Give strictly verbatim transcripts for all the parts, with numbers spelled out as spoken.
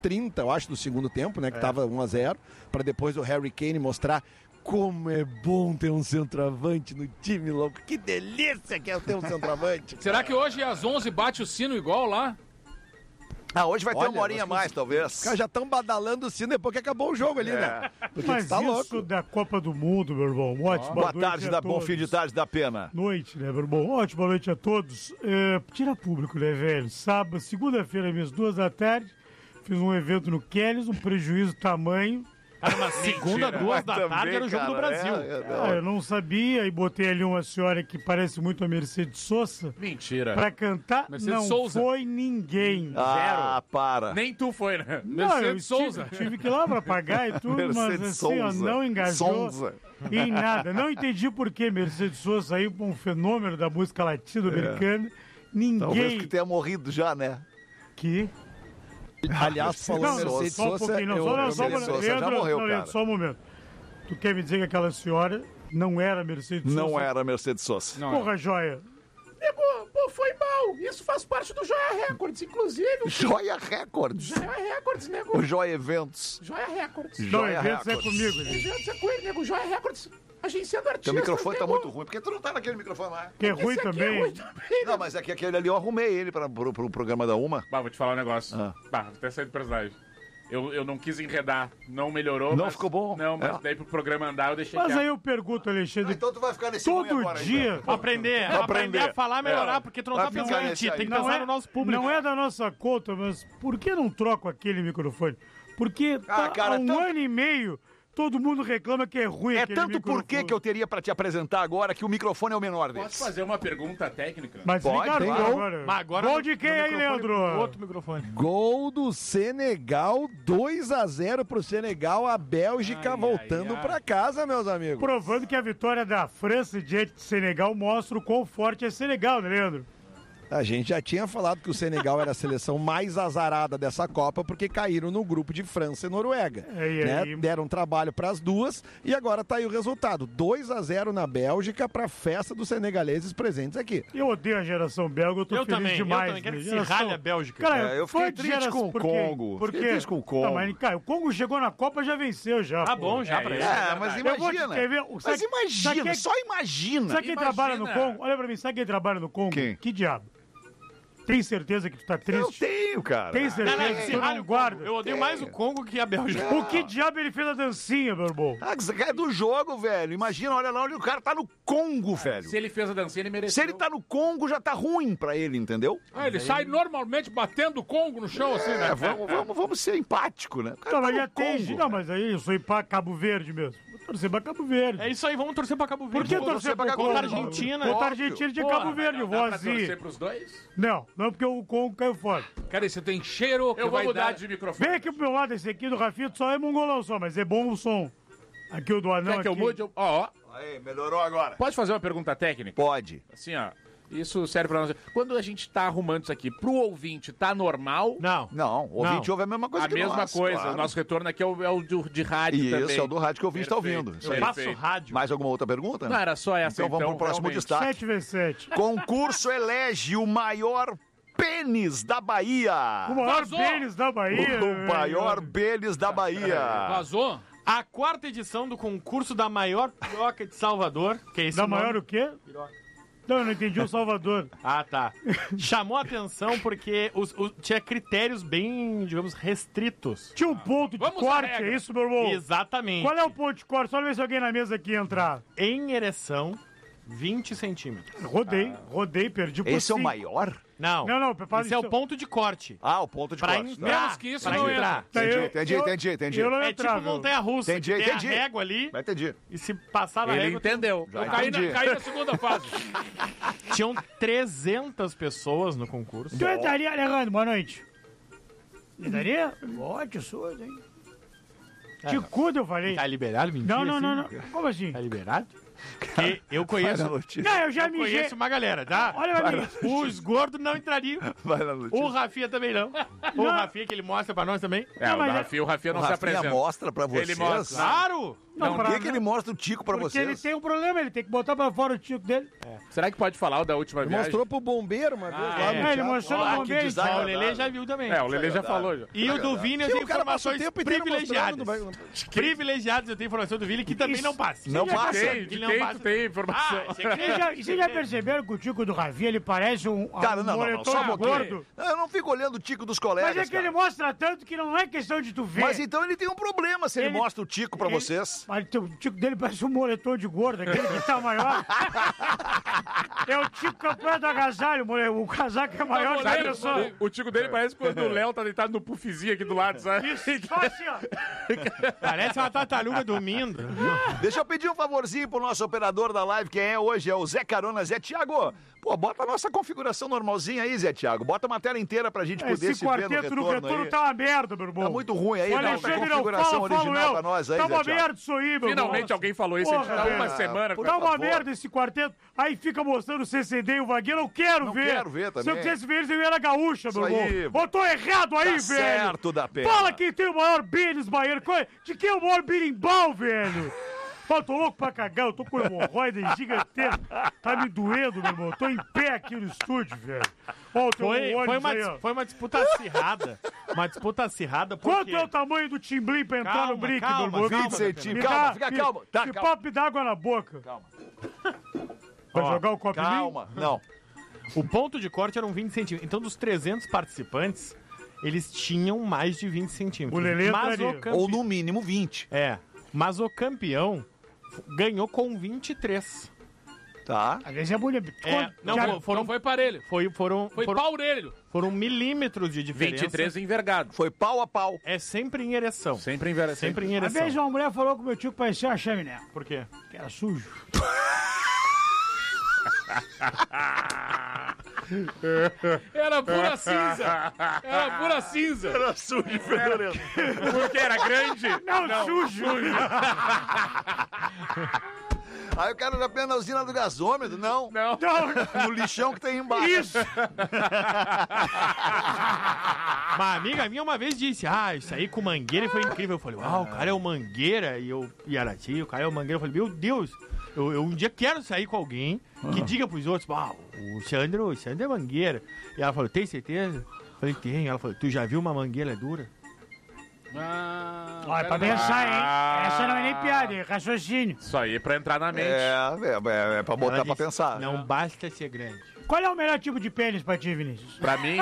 trinta, eu acho, do segundo tempo, né? Que é. tava um a zero, para depois o Harry Kane mostrar como é bom ter um centroavante no time, louco. Que delícia que é ter um centroavante. Será que hoje às onze bate o sino igual lá? Ah, hoje vai Olha, ter uma horinha a mais, os, talvez. Os caras já estão badalando o sino depois que acabou o jogo ali, é. né? Porque Mas tá isso louco. Da Copa do Mundo, meu irmão. Ótimo. Boa tarde, da bom fim de tarde da pena. Noite, né, meu irmão? Ótima noite a todos. É, tira público, né, velho? Sábado, segunda-feira, às duas da tarde, fiz um evento no Kellys, um prejuízo tamanho. Era uma segunda, duas da tarde, também, era o jogo cara, do Brasil. É, é, ah, eu não sabia e botei ali uma senhora que parece muito a Mercedes Sosa. Mentira. Pra cantar, Mercedes não Souza. Foi ninguém. Ah, Zero. para. Nem tu foi, né? Não, Mercedes eu Souza. Tive, tive que ir lá pra pagar e tudo, Mercedes mas assim, ó, não engajou Souza. Em nada. Não entendi por que Mercedes Sosa saiu pra um fenômeno da música latino-americana. É. Ninguém... Talvez que tenha morrido já, né? Que... Aliás, falando Mercedes só um Sosa, não, eu, só, não, eu, só, Mercedes Sosa Leandro, já morreu, não, cara. Só um momento. Tu quer me dizer que aquela senhora não era Mercedes não Sosa? Não era Mercedes Sosa. Não Porra, era. Joia. Pô, pô, foi mal. Isso faz parte do Joia Records, inclusive. Joia Records? Joia Records, nego. O Joia Eventos. Joia Records. Joia Eventos é comigo. Né? Eventos é com ele, nego. Joia Records. Agenciando artistas. Teu microfone tá muito ruim. Por que tu não tá naquele microfone lá? Que é ruim também. É ruim também. Não, mas é que aquele ali eu arrumei ele pra, pro, pro programa da Uma. Bah, vou te falar um negócio. Ah. Bah, até sair do personagem. Eu, eu não quis enredar, não melhorou. Não mas, ficou bom. Não, mas é. daí pro programa andar eu deixei Mas quieto. aí eu pergunto, Alexandre. Ah, então tu vai ficar nesse todo agora, dia. Então. Aprender, aprender, aprender a falar, melhorar, é. porque tu não vai tá pensando em ti, tem que pensar é, no nosso público. Não é da nossa conta, mas por que não troco aquele microfone? Porque ah, tá, cara, há um tanto... ano e meio. Todo mundo reclama que é ruim É aquele tanto porquê que eu teria pra te apresentar agora que o microfone é o menor deles. Posso fazer uma pergunta técnica? Mas pode, ligaram tem agora. Mas agora gol de quem aí, Leandro? Outro microfone. Gol do Senegal, dois a zero pro Senegal, a Bélgica ai, voltando ai, ai. pra casa, meus amigos. Provando que a vitória da França diante do Senegal mostra o quão forte é Senegal, né, Leandro? A gente já tinha falado que o Senegal era a seleção mais azarada dessa Copa porque caíram no grupo de França e Noruega. É, né? é, é. Deram trabalho para as duas e agora tá aí o resultado. dois a zero na Bélgica para a festa dos senegaleses presentes aqui. Eu odeio a geração belga, eu tô eu feliz também, demais. Eu também, quero que geração... se ralhe a Bélgica. Cara, é, eu fiquei triste com o Congo. Porque... Fiquei triste com o Congo. Não, mas, cara, o Congo chegou na Copa já venceu já. Tá pô. bom já é, pra ele. É, mas imagina. Mas sabe, imagina, sabe só imagina. Sabe quem imagina. trabalha no Congo? Olha pra mim, sabe quem trabalha no Congo? Quem? Que diabo? Tem certeza que tu tá triste? Eu tenho, cara. Tem certeza não, não, que tu não guarda? Eu odeio mais o Congo que a Bélgica. O que diabo ele fez a dancinha, meu irmão? Ah, é do jogo, velho. Imagina, olha lá onde o cara tá no Congo, velho. Se ele fez a dancinha, ele mereceu. Se ele tá no Congo, já tá ruim pra ele, entendeu? Ah, ele sai normalmente batendo o Congo no chão, assim, né? É, vamos, vamos, vamos ser empáticos, né? O cara Não, tá mas no já tem. Congo. Não, mas aí eu sou pra Cabo Verde mesmo. Vou torcer pra Cabo Verde. É isso aí, vamos torcer pra Cabo Verde. Por que Vou torcer torcer pra pra Congo? Contra a Argentina. Contra a Argentina de Porra, Cabo Verde, não eu dá vou pra assim. torcer pros dois? Não, não porque o Congo caiu fora. Cara, você tem cheiro que eu vai vou mudar dar... de microfone. Vem aqui pro meu lado, esse aqui do Rafito só é mongolão só, mas é bom o som. Aqui o do anão. Quer que eu aqui. mude? Ó, ó. Aí, melhorou agora. Pode fazer uma pergunta técnica? Pode. Assim, ó. Isso serve pra nós. Quando a gente tá arrumando isso aqui, pro ouvinte, tá normal? Não. Não, o ouvinte Não. ouve a mesma coisa A que mesma nós, coisa. claro. O nosso retorno aqui é o, é o de, de rádio E também. esse é o do rádio que o ouvinte está Perfeito. ouvindo. Isso Eu aí. faço Perfeito. rádio. Mais alguma outra pergunta? Não, era só essa, Então vamos então, pro próximo realmente. destaque. sete vezes sete. Concurso elege o maior pênis da Bahia. O maior Vazou. pênis da Bahia. O maior pênis da Bahia. Vazou? A quarta edição do concurso da maior piroca de Salvador, que é esse Da nome. maior o quê? Piroca. Não, eu não entendi o Salvador. Ah, tá. Chamou a atenção porque os, os- tinha critérios bem, digamos, restritos. Tinha um ponto de Vamos à corte, regra. é isso, meu irmão? Exatamente. Qual é o ponto de corte? Só ver se alguém na mesa aqui entrar. Em ereção, vinte centímetros. Rodei, rodei, perdi por Esse é o cinco. maior? Não, Não, não, prepara esse é isso. o ponto de corte. Ah, o ponto de Pra corte. entrar, Menos que isso pra não entrar. Tá, Entendi, eu- entendi, eu- entendi, entendi. Eu não É tipo entrava. montanha-russa, Entendi, que tem entendi. a régua ali, Vai entendi. e se passar na Ele régua... entendeu. Já Eu caí na, entendi. caí na segunda fase. Tinham trezentas pessoas no concurso. Tu entraria, Alejandro? Boa noite. Entraria? Ótimo, sou, hein? De cudo, eu falei. Tá liberado? Mentira, Não, não, assim? não, não. Como assim? Tá liberado? Porque eu conheço... Vai na notícia. Não, eu já Eu mijei. conheço uma galera, tá? Olha pra mim. Os gordos não entrariam. Vai na notícia. O Rafinha também não. O Rafinha que ele mostra pra nós também. É, Não, o mas é- Rafinha, o Rafinha O não se Rafinha apresenta. mostra pra vocês. Ele mostra. Claro! Não, Por pra- que, que ele mostra o tico pra Porque vocês? ele tem um problema, ele tem que botar pra fora o tico dele. Será que pode falar o da última Ele viagem? mostrou pro bombeiro uma vez lá é. no É, ele teatro. mostrou Ah, no que bombeiro. design. Ah, o Lelê já viu também. É, o Lelê já falou já. E o do Vini eu Sim, tenho o cara passa o informações tempo inteiro privilegiadas. mostrando, não vai- Privilegiadas, eu tenho informação do Vini que também Isso. não passa. Não Ele já passa. sabe Tem, que de ele não quem passa. tu tem informação? Ah, esse aqui Vocês já, vocês já perceberam que o tico do Ravi, ele parece um, Cara, um não, não, não, moletom só um de pouquinho. gordo? Não, eu não fico olhando o tico dos colegas, Mas é que cara. ele mostra tanto que não é questão de tu ver. Mas então ele tem um problema se ele, Ele- mostra o tico pra Ele- vocês. Mas o tico dele parece um moletom de gordo, aquele que tá maior. É o tico campeão do agasalho, mole- o casaco é maior que a Sabe, pessoa. o, o tico dele parece quando o Léo tá deitado no puffzinho aqui do lado, sabe? Isso, só assim, ó. Parece uma tartaruga dormindo. Deixa eu pedir um favorzinho pro nosso operador da live, quem é hoje é o Zé Carona. Zé Tiago, pô, bota a nossa configuração normalzinha aí, Zé Tiago. Bota uma tela inteira pra gente poder Esse se ver no quarteto no retorno, retorno aí. tá uma merda, meu irmão. Tá muito ruim aí, O dá uma Alexandre não configuração fala, falo original eu. pra nós aí, Tá Zé uma Tiago. merda isso aí, meu Finalmente irmão. alguém falou isso, a gente Porra, tá uma velho. semana com Por Tá essa uma favor. merda esse quarteto. Aí fica mostrando o C C D e o Vagueiro. Eu não quero Não ver. quero ver Se eu também. quisesse ver eles, eu ia na gaúcha, meu Isso aí, irmão. Eu tô errado aí, Tá velho. certo da pena. Fala quem tem o maior bênis baiano. Qual é? De quem é o maior birimbau, velho? Pô, eu tô louco pra cagar, eu tô com hemorroida gigantesca. Tá me doendo, meu irmão. Eu tô em pé aqui no estúdio, velho. Ó, o teu Foi, ônibus foi, uma, aí, dis- ó. foi uma disputa acirrada. Uma disputa acirrada porque... Quanto é o tamanho do Timblim pra entrar Calma, no brinque, calma, meu irmão? calma, vinte centímetros. Me Calma, dá- fica me- calmo. Tá, me calma. pop d'água na boca. Calma. Vai Ó, jogar o copo em mim? Calma, não. O ponto de corte eram vinte centímetros. Então, dos trezentos participantes, eles tinham mais de vinte centímetros. O Lelê mas entraria. o campe... Ou no mínimo vinte. É, mas o campeão f- ganhou com vinte e três. Tá. Às vezes é bonito. É, Quando- não, já- fo- foram, Não foi parelho. foi, foram, Foi foram, pau orelho. foram milímetros de diferença. vinte e três envergado. Foi pau a pau. É sempre em ereção. Sempre envergado. Sempre em Uma ereção. vez uma mulher falou que o meu tio parecia uma chaminé, Por quê? que era sujo. Era pura cinza. Era pura cinza. Era sujo, Fedorento. Porque era grande? Não, sujo! Aí o cara já pensa na usina do gasômetro. Não. Não. Não, No lixão que tem embaixo. isso! Uma amiga minha uma vez disse, ah, isso aí com mangueira foi incrível. Eu falei, ah, o cara é o mangueira. E eu, e era assim, o cara é o mangueira. Eu falei, meu Deus, eu, eu um dia quero sair com alguém que diga pros outros, ah, o Sandro, o Sandro é mangueira. E ela falou, tem certeza? Eu falei, tem. Ela falou, tu já viu uma mangueira dura? Ah, Olha, pra pera lá. pensar, hein? Essa não é nem piada, é raciocínio. Isso aí é pra entrar na mente. É, é, é, é pra botar Ela pra disse, pensar. Não basta ser grande. Qual é o melhor tipo de pênis pra ti, Vinícius? Pra mim,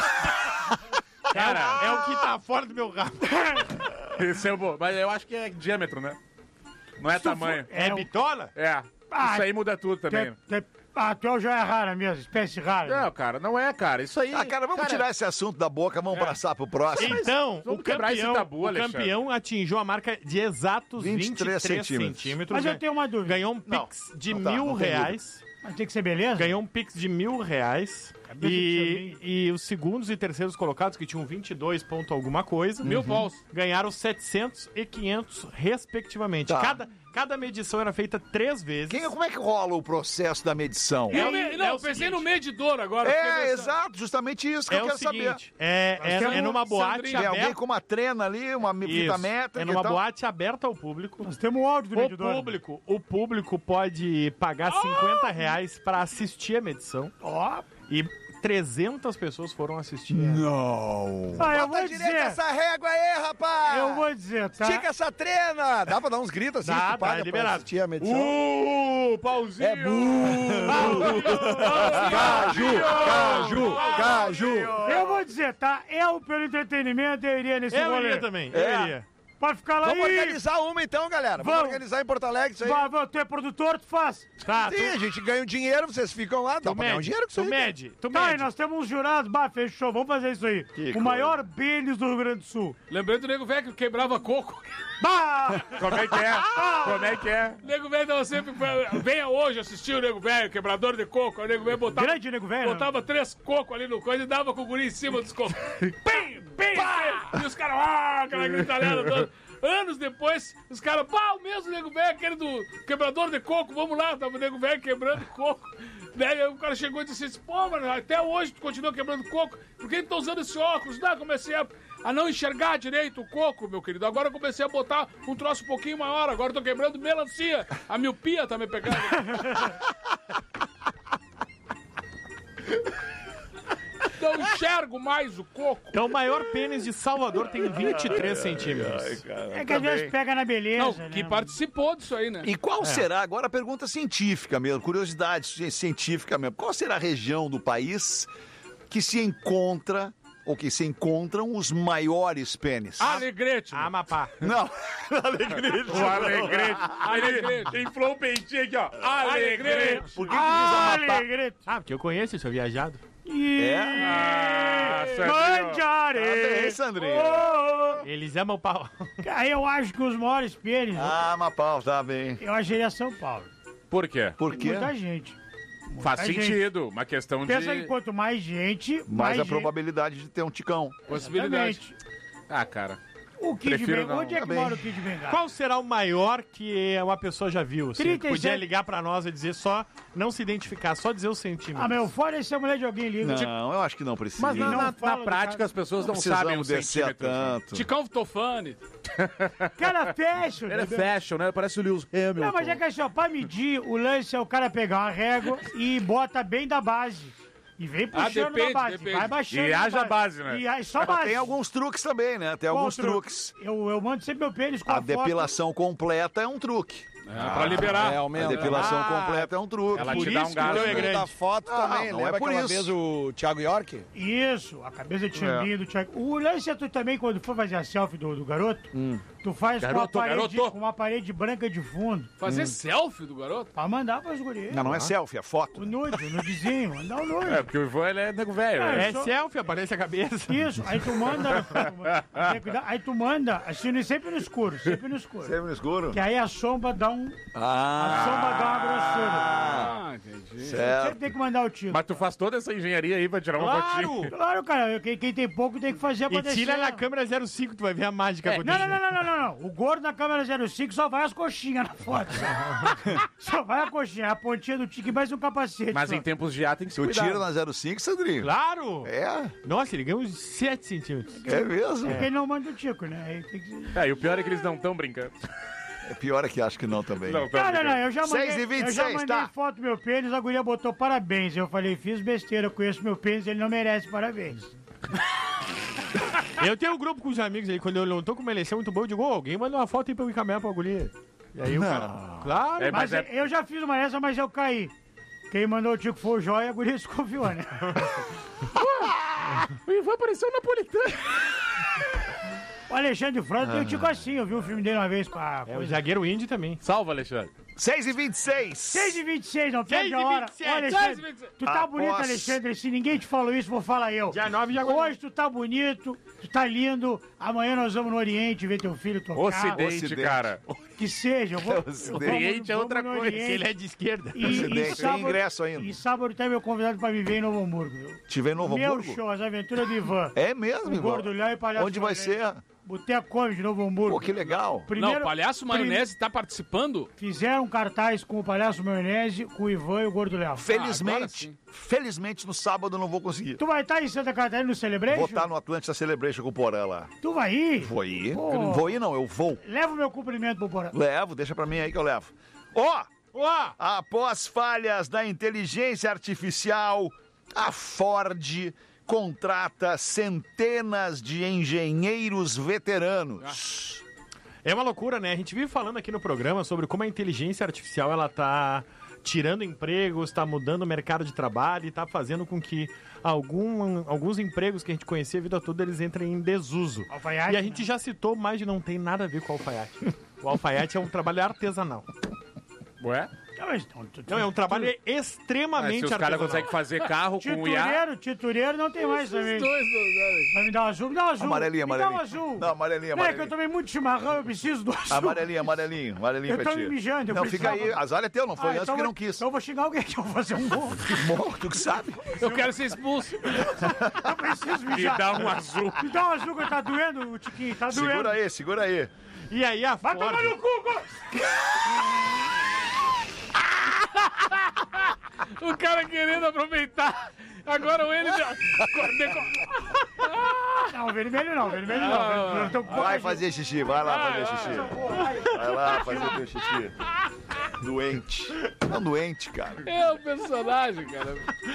Cara, é o que tá fora do meu rabo. esse é o bom. Mas eu acho que é diâmetro, né? Não é tamanho. É um- bitola? É. Ah, Isso aí muda tudo também. Te- te- Ah, tu é o joia rara mesmo, espécie rara. Não, cara, não é, cara. Isso aí. Ah, cara, vamos tirar esse assunto da boca, vamos passar pro próximo. Então, vamos o quebrar esse campeão, tabu, o Alexandre. campeão atingiu a marca de exatos vinte e vinte e três três centímetros. centímetros. Mas eu Ganha- tenho uma dúvida. Ganhou um Não, pix de não tá, mil não tem reais. Mas tem que ser beleza? Ganhou um pix de mil reais. Cabeça de E, e os segundos e terceiros colocados, que tinham vinte e dois ponto alguma coisa, Mil paus. ganharam setecentos e quinhentos, respectivamente. Tá. Cada, cada medição era feita três vezes. Quem, como é que rola o processo da medição? Eu É o- me- é não, o eu pensei seguinte. no medidor agora. fiquei É, pensando. exato, justamente isso que É eu o quero seguinte, saber. é, é, temos é numa boate Sandrinho. Tem alguém aberta. com uma trena ali, uma fita Isso, métrica é e numa tal? boate aberta ao público. Nós temos um áudio do O medidor. público, o público pode pagar cinquenta reais para assistir a medição Ó, e trezentas pessoas foram assistir. Não. ah, eu Bota vou direito dizer. essa régua aí, rapaz! Eu vou dizer, tá? Estica essa trena! Dá pra dar uns gritos assim, Dá, tu paga dá, pra liberado. assistir a medição? Uh, pauzinho! É burro! Caju, caju, caju! Eu vou dizer, tá? Eu, pelo entretenimento, eu iria nesse Eu rolê. iria também, eu É. iria. Pode ficar lá Vamos aí. organizar uma então, galera. Vamos, Vamos. organizar em Porto Alegre isso aí. Vai, vai, tu é produtor, tu faz. Tá, Sim, a gente ganha um dinheiro, vocês ficam lá, dá tu pra ganhar um mede, dinheiro com isso tu aí. mede, tu Tá, e mede. nós temos uns jurados. Bah, fechou, vamos fazer isso aí. Que o coisa. maior bênis do Rio Grande do Sul. Lembrei do nego velho que quebrava coco. Bah! Como é que é? Como é que é? O nego velho tava sempre. Venha hoje assistir o nego velho, quebrador de coco. Aí o nego velho botava. Grande nego velho. Botava três cocos ali no coisa e dava com o guri em cima dos cocos. Pim! Pim! Pim! E os caras, ah, aquela gritalhada toda. Anos depois, os caras, pá, o mesmo nego velho, aquele do quebrador de coco, vamos lá, tava o nego velho quebrando coco. Daí o cara chegou e disse assim, pô, mano, até hoje tu continua quebrando coco, por que tu tá usando esse óculos? Não, comecei a, a não enxergar direito o coco, meu querido. Agora eu comecei a botar um troço um pouquinho maior. Agora eu tô quebrando melancia. A miopia tá me pegando. Não enxergo mais o coco. Então o maior pênis de Salvador tem vinte e três centímetros. É que às vezes pega na beleza, Não, né? que participou disso aí, né? E qual será, agora a pergunta científica mesmo, curiosidade ci- científica mesmo, qual será a região do país que se encontra, ou que se encontram os maiores pênis? Alegrete. meu. Amapá. Não, Alegrete. O Alegrete. Alegrete. Ele inflou o peitinho aqui, ó. Alegrete. Por que, que diz Amapá? Alegrete. Ah, porque eu conheço isso, eu viajado. É? Ah, Sandrinho. Manjare. Bem, Sandrinho. Oh. Eles amam o pau. Cara, eu acho que os maiores pênis, Ah, Amapá, tá bem. eu acharia São Paulo. Por quê? Por quê? Muita gente. Muita Faz gente. sentido. Uma questão Pensa de... que quanto mais gente, Mais mais a gente- probabilidade de ter um ticão. Possibilidade. Exatamente. Ah, cara. O Kid Prefiro Bengala. não. Onde é que Tá bem. mora o Kid Bengala? Qual será o maior que uma pessoa já viu? Assim, trinta e podia sete. ligar pra nós e dizer só, não se identificar, só dizer o centímetro. Ah, meu, fora esse a mulher de alguém liga. Não, eu acho que não precisa. Mas na, não na- fala na do prática cara. as pessoas não, Não sabem o precisamos descer a centímetro. tanto. Ticão Tofani. Cara, fecha. Ele é entendeu? fashion, né? Parece o Lewis Hamilton. Não, mas é que assim, ó, pra medir, o lance é o cara pegar uma régua e bota bem da base. E vem Ah, puxando depende, da base. depende. Vai baixando. E da haja base, né? E aí, só Mas base. tem alguns truques também, né? Tem Qual alguns truque? truques. Eu, eu mando sempre meu pênis com a, A foto. depilação completa é um truque. É, pra liberar. É, A aumenta. depilação Ah, completa é um truque. ela Por te dá isso um que o teu gasto. é grande. Da foto Ah, também. não Lembra é por aquela isso. vez o Thiago York? Isso, a cabeça de chambinho do Thiago. O lance é tu também, quando for fazer a selfie do, do garoto, tu faz Garoto, com, uma parede, garoto. com uma parede branca de fundo. Fazer selfie do garoto? Pra mandar pras gurias. Não, não é selfie, é foto. O nude, o nudezinho, mandar o nude. É, porque o Ivan ele é nego velho. É, né? É só- selfie, aparece a cabeça. Isso, aí tu manda. Tem que cuidar, aí tu manda, assim, sempre no escuro, sempre no escuro. Sempre no escuro? Que aí a sombra dá um. A sombra dá uma grossura. Ah, entendi. Certo. Sempre tem que mandar o tiro. Mas tu faz toda essa engenharia aí pra tirar uma fotinha. Claro! Claro, cara, quem, quem tem pouco tem que fazer pra E descer. tira na câmera zero cinco, tu vai ver a mágica Não, não, acontecendo. não, não, não, não, não. O gordo na câmera zero cinco só vai as coxinhas na foto. Só, só vai a coxinha, a pontinha do tique mais um capacete. Mas só. em tempos de ar tem que se Tu cuidar. tira na zero cinco, Sandrinho? Claro! É, Nossa, ele ganhou uns sete centímetros. é mesmo. Quem não manda o tico, né? Aí tem que... É, e o pior é que eles não estão brincando. É pior é que acho que não também. Não tão Não, não, não, brincando. eu já mandei, seis e vinte e eu já seis, mandei tá. foto do meu pênis, a guria botou parabéns. Eu falei, fiz besteira, conheço meu pênis, ele não merece parabéns. Eu tenho um grupo com os amigos aí, quando eu não tô com uma eleição muito boa, eu digo, ô, alguém manda uma foto aí pra eu encaminhar pra guria. E aí o cara, claro, É, Mas, mas é- eu já fiz uma dessa, mas eu caí. Quem mandou o tico foi o Jóia, a guria desconfiou, né? O Ivan pareceu um napolitano. O Alexandre Frota tem o tico assim, eu vi o filme dele uma vez com a é o coisa. zagueiro indie também. Salva, Alexandre. seis e vinte e seis. seis e vinte e seis, não perde seis a e hora. vinte e sete, Ô, Alexandre, seis e vinte e seis. tu tá Após- bonito, Alexandre. Se ninguém te falou isso, vou falar eu. Dia nove já Hoje tu tá bonito, tu tá lindo. Amanhã nós vamos no Oriente ver teu filho tocar. Ocidente, Ocidente. cara. Que seja, eu vou. É, Ocidente. vamos- Oriente é vamos outra no coisa, Oriente. Ele é de esquerda. E, Ocidente, e tem ingresso ainda. E sábado tá meu convidado pra me ver em Novo Hamburgo. viu? Te vê em Novo Meu Hamburgo? show, as aventuras do Ivan. É mesmo, O irmão? Gordo Léo e Palhaço Onde vai Maionese. ser? Boteco Comedy de Novo Hamburgo. Pô, que legal. Primeiro, Não, o Palhaço Maionese tá participando? Fizeram um cartaz com o Palhaço Maionese, com o Ivan e o Gordo Léo. agora Felizmente, sim. felizmente no sábado eu não vou conseguir. Tu vai estar em Santa Catarina no Celebration? Vou estar no Atlântida Celebration com o Porã lá. Tu vai ir? Vou ir. Pô. Eu não vou ir, não, eu vou. Leva o meu cumprimento pro Porã. Levo, deixa pra mim aí que eu levo. Ó, Ó, após falhas da inteligência artificial, a Ford contrata centenas de engenheiros veteranos. é uma loucura, né? A gente vive falando aqui no programa sobre como a inteligência artificial ela tá tirando empregos, tá mudando o mercado de trabalho e tá fazendo com que algum, alguns empregos que a gente conhecia a vida toda eles entrem em desuso. Alfaiate, E a gente né? já citou, mas não tem nada a ver com o alfaiate. O alfaiate é um trabalho artesanal. Ué? Não, mas então, tu- Não, é um trabalho Mas extremamente se os caras artesanal. conseguem fazer carro com o I A... Titureiro, titureiro não tem mais também. Os dois, dois, Vai me dar um azul? Me dá um azul. Amarelinho, Me dá um amarelinho. azul. Não, amarelinho, Não, é que eu amarelinho. tomei muito chimarrão, eu preciso do azul. Amarelinho, amarelinho, amarelinho Eu pra tô ti. me mijando, eu Não, fica precisava- aí, azar é teu, não foi Ah, antes então que eu- não quis. Então eu vou xingar alguém que eu vou fazer um gol. Bom, tu que sabe. Eu quero ser expulso. Eu preciso E mijar. dá um azul. Me dá um azul que tá doendo, o Tiquinho, tá doendo. Segura aí, segura aí. E aí a Vai Ford... tomar no cu, Gomes. O cara querendo aproveitar. Agora o ele já. deco- Não, vermelho não, vermelho não. Ah, vermelho não. Vai fazer xixi, vai lá fazer xixi. Vai lá fazer teu xixi. Doente. Não doente, cara. É o personagem, cara.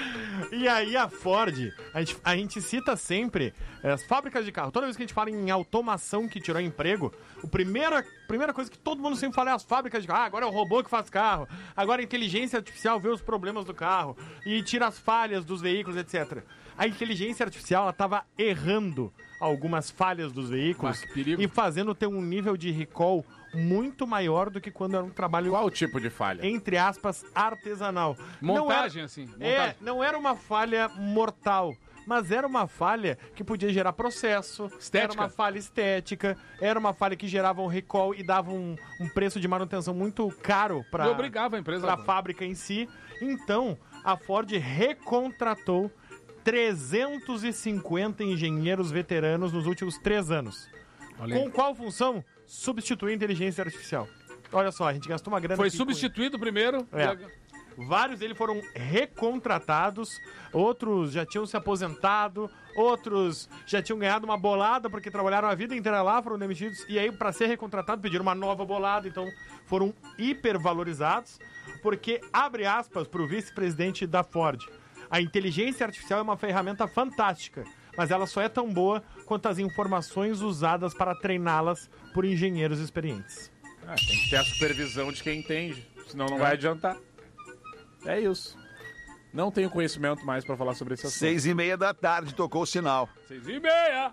E aí a Ford, a gente, a gente cita sempre é, as fábricas de carro. Toda vez que a gente fala em automação que tirou emprego, a primeira, primeira coisa que todo mundo sempre fala é as fábricas de carro. Ah, agora é o robô que faz carro. Agora a inteligência artificial vê os problemas do carro e tira as falhas dos veículos, etcétera. A inteligência artificial estava errando algumas falhas dos veículos Mas que perigo. e fazendo ter um nível de recall muito maior do que quando era um trabalho, Qual o tipo de falha? entre aspas, artesanal. Montagem, não era, assim. É, Montagem. não era uma falha mortal, mas era uma falha que podia gerar processo, Estética. era uma falha estética, era uma falha que gerava um recall e dava um, um preço de manutenção muito caro para E obrigava a empresa a a- fábrica em si. Então, a Ford recontratou trezentos e cinquenta engenheiros veteranos nos últimos três anos. Olha aí. Com qual função? Substituir a inteligência artificial. Olha só, a gente gastou uma grana Foi aqui com substituído primeiro. É. Vários deles foram recontratados, outros já tinham se aposentado, outros já tinham ganhado uma bolada porque trabalharam a vida inteira lá, foram demitidos, e aí para ser recontratado pediram uma nova bolada, então foram hipervalorizados, porque, abre aspas para o vice-presidente da Ford, a inteligência artificial é uma ferramenta fantástica, mas ela só é tão boa quanto as informações usadas para treiná-las por engenheiros experientes. Ah, tem que ter a supervisão de quem entende, senão não vai adiantar. É isso. Não tenho conhecimento mais pra falar sobre esse assunto. Seis e meia da tarde, tocou o sinal. Seis e meia.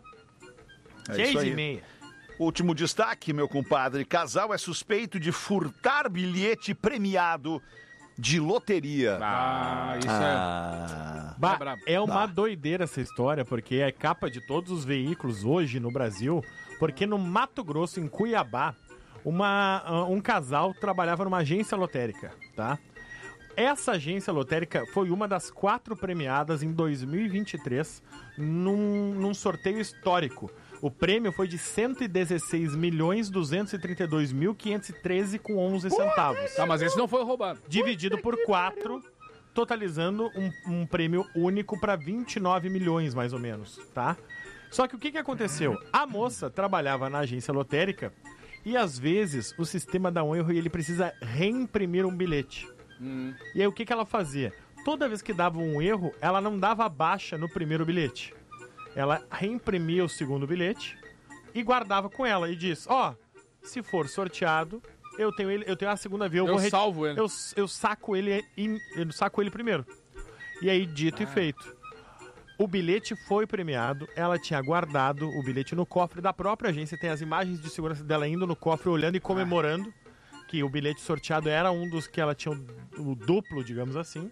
É Seis isso e aí. meia. Último destaque, meu compadre. Casal é suspeito de furtar bilhete premiado de loteria. Ah, isso Ah. Bah, É brabo. é uma Bah. doideira essa história, porque é capa de todos os veículos hoje no Brasil, porque no Mato Grosso, em Cuiabá, uma, ah, um casal trabalhava numa agência lotérica, tá? Essa agência lotérica foi uma das quatro premiadas em dois mil e vinte e três num, num sorteio histórico. O prêmio foi de cento e dezesseis milhões duzentos e trinta e dois mil quinhentos e treze com onze centavos. é. Tá, mas esse não foi roubado. Dividido por quatro, totalizando um, um prêmio único para vinte e nove milhões, mais ou menos, tá? Só que o que, que aconteceu? A moça trabalhava na agência lotérica e, às vezes, o sistema dá um erro e ele precisa reimprimir um bilhete. E aí, o que, que ela fazia? Toda vez que dava um erro, ela não dava baixa no primeiro bilhete. Ela reimprimia o segundo bilhete e guardava com ela e diz, ó, se for sorteado, eu tenho ele, eu tenho a segunda via, eu, Eu vou re- salvo ele. Eu, eu saco ele em- eu saco ele primeiro. E aí, dito e feito. O bilhete foi premiado, ela tinha guardado o bilhete no cofre da própria agência, tem as imagens de segurança dela indo no cofre, olhando e comemorando que o bilhete sorteado era um dos que ela tinha o, o duplo, digamos assim.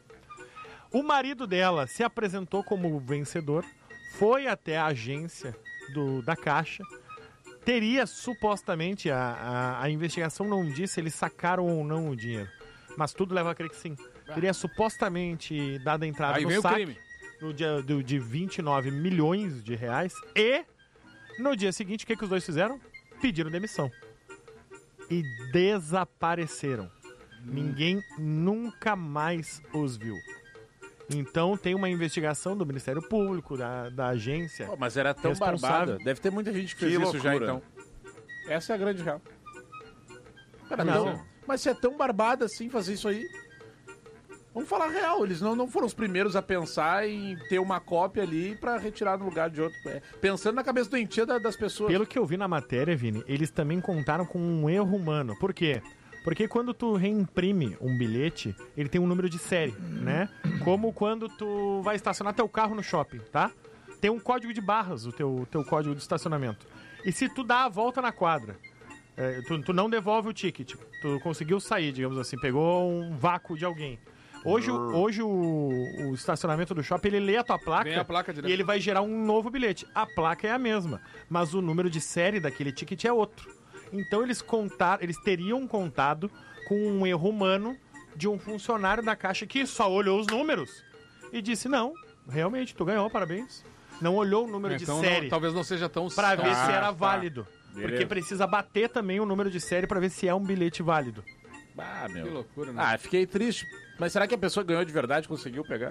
O marido dela se apresentou como vencedor, foi até a agência do, da Caixa, teria supostamente, a, a, a investigação não disse se eles sacaram ou não o dinheiro, mas tudo leva a crer que sim. Teria supostamente dado a entrada Aí no vem o saque crime. no dia do, de vinte e nove milhões de reais e no dia seguinte, o que, que os dois fizeram? Pediram demissão. E desapareceram. Ninguém nunca mais os viu. Então tem uma investigação do Ministério Público, da, da agência. Pô, mas era tão Responsável. barbada. Deve ter muita gente que fez Que isso já, loucura. então. Essa é a grande real. Cara, Não. não. Mas se é tão barbada assim fazer isso aí... Vamos falar real, eles não, não foram os primeiros a pensar em ter uma cópia ali pra retirar no lugar de outro. É, pensando na cabeça doentia da- das pessoas. Pelo que eu vi na matéria, Vini, eles também contaram com um erro humano. Por quê? Porque quando tu reimprime um bilhete, ele tem um número de série, né? Como quando tu vai estacionar teu carro no shopping, tá? Tem um código de barras, o teu, teu código de estacionamento. E se tu dá a volta na quadra, é, tu, tu não devolve o ticket, tu conseguiu sair, digamos assim, pegou um vácuo de alguém. Hoje, o- hoje o, o estacionamento do shopping, ele lê a tua placa, Vem a placa direto. e ele vai gerar um novo bilhete. A placa é a mesma, mas o número de série daquele ticket é outro. Então eles contaram, eles teriam contado com um erro humano de um funcionário da Caixa que só olhou os números e disse, não, realmente, tu ganhou, parabéns. Não olhou o número Então de não- série talvez não seja tão... pra ver Ah, se era tá. válido. Porque Beleza. precisa bater também o número de série pra ver se é um bilhete válido. Ah, meu. Que loucura, né? Ah, fiquei triste. Mas será que a pessoa ganhou de verdade, conseguiu pegar?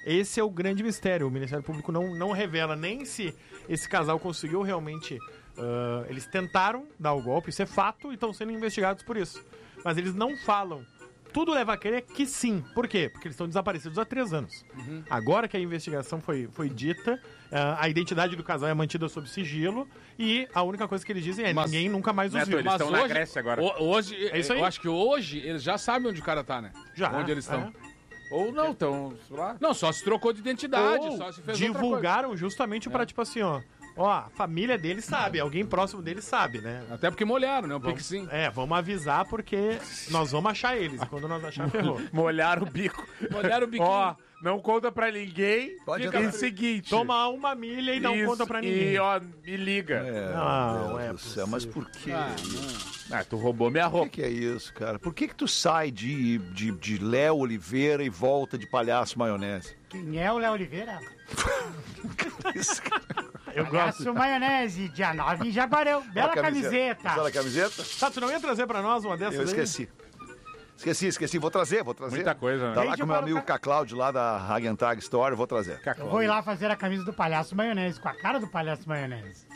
esse é o grande mistério. O Ministério Público não, não revela nem se esse casal conseguiu realmente... Uh, eles tentaram dar o golpe, isso é fato, e estão sendo investigados por isso. Mas eles não falam. Tudo leva a crer que sim. Por quê? Porque eles estão desaparecidos há três anos. Uhum. Agora que a investigação foi, foi dita, uh, a identidade do casal é mantida sob sigilo e a única coisa que eles dizem é Mas, ninguém nunca mais os Neto, viu. eles estão Mas na hoje, Grécia agora. Hoje, é isso aí. Eu acho que hoje eles já sabem onde o cara tá, né? Já. Onde eles estão. É. Ou não, estão lá. Não, só se trocou de identidade, Ou só se fez divulgaram outra justamente pra, tipo assim, ó. Ó, a família dele sabe, alguém próximo dele sabe, né? coisa. Até porque molharam, né? Um Vamos, pique sim. é, vamos avisar porque nós vamos achar eles. E quando nós achar, ferrou. Molharam o bico. Molharam o biquinho. Ó, não conta pra ninguém. Pode Fica entrar. o seguinte. Toma uma milha e não isso, conta pra ninguém. E, ó, me liga. É, Não, meu é Deus do céu, mas por quê? Ah, tu roubou minha Por que, roupa. que é isso, cara? Por que que tu sai de, de, de Léo Oliveira e volta de Palhaço Maionese? Quem é o Léo Oliveira? Isso, cara. Eu gosto. Palhaço Maionese, dia nove em Jaguarão. Bela Olha a camiseta. Olha a camiseta? Tá, tu não ia trazer pra nós uma dessas Eu aí? esqueci. Esqueci, esqueci. Vou trazer, vou trazer. Muita coisa, né? Tá lá Beijo com o meu para o amigo Ca- Cacláudio lá da Hagentag Store, vou trazer. Eu vou ir lá fazer a camisa do Palhaço Maionese, com a cara do Palhaço Maionese.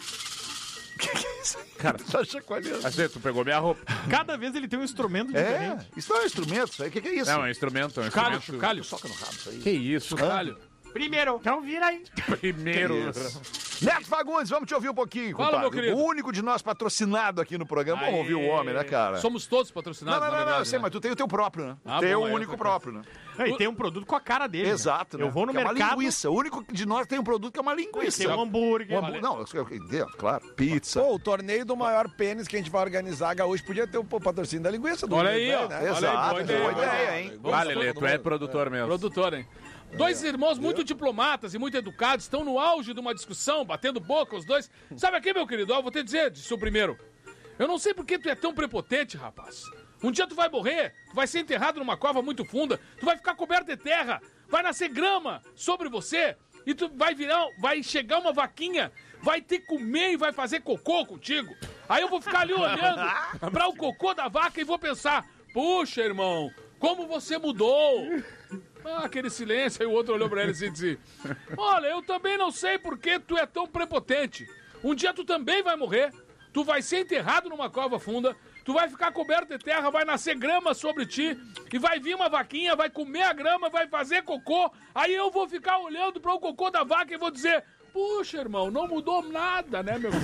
Cara, tá chacoalhando. Assim, tu pegou minha roupa. Cada vez ele tem um instrumento É, diferente. isso não é um instrumento, isso aí. O que, que é isso? Não, é um instrumento. É um Chocalho, instrumento. chocalho. Soca no rabo, isso aí. Que isso? Chocalho. Primeiro. Então vira aí. Primeiro. Neto Fagundes, vamos te ouvir um pouquinho, Fala, compadre. meu querido. O único de nós patrocinado aqui no programa. Vamos ouvir o homem, né, cara? Somos todos Não, patrocinados, não, na não, não, verdade. eu sei, né? mas tu tem o teu próprio, né? Ah, tem bom, o aí único outra próprio, né? E tem um produto com a cara dele. Exato, né? né? Eu vou no que é mercado. uma linguiça. O único de nós tem um produto que é uma linguiça. Tem um hambúrguer. Um hambúrguer. Não, eu- eu- claro. Pizza. Pô, o torneio do maior pênis que a gente vai organizar hoje podia ter o pô, patrocínio da linguiça do Olha Rio aí, Grande, ó. né? Olha aí, Exato, boa ideia, boa boa ideia, ideia. hein? Vamos Ah, todo Lelê, tu mundo. é produtor mesmo. Produtor, hein? Dois irmãos muito diplomatas e muito educados estão no auge de uma discussão, batendo boca os dois. Sabe aqui, meu querido? Ó, eu vou te dizer, disse o primeiro. Eu não sei por que tu é tão prepotente, rapaz. Um dia tu vai morrer, tu vai ser enterrado numa cova muito funda, tu vai ficar coberto de terra, vai nascer grama sobre você e tu vai virar, vai chegar uma vaquinha, vai te comer e vai fazer cocô contigo. Aí eu vou ficar ali olhando para o cocô da vaca e vou pensar, puxa, irmão, como você mudou. Ah, aquele silêncio, aí o outro olhou pra ele assim e disse: olha, eu também não sei por que tu é tão prepotente. Um dia tu também vai morrer, tu vai ser enterrado numa cova funda, tu vai ficar coberto de terra, vai nascer grama sobre ti, e vai vir uma vaquinha, vai comer a grama, vai fazer cocô, aí eu vou ficar olhando para o cocô da vaca e vou dizer: puxa, irmão, não mudou nada, né, meu filho?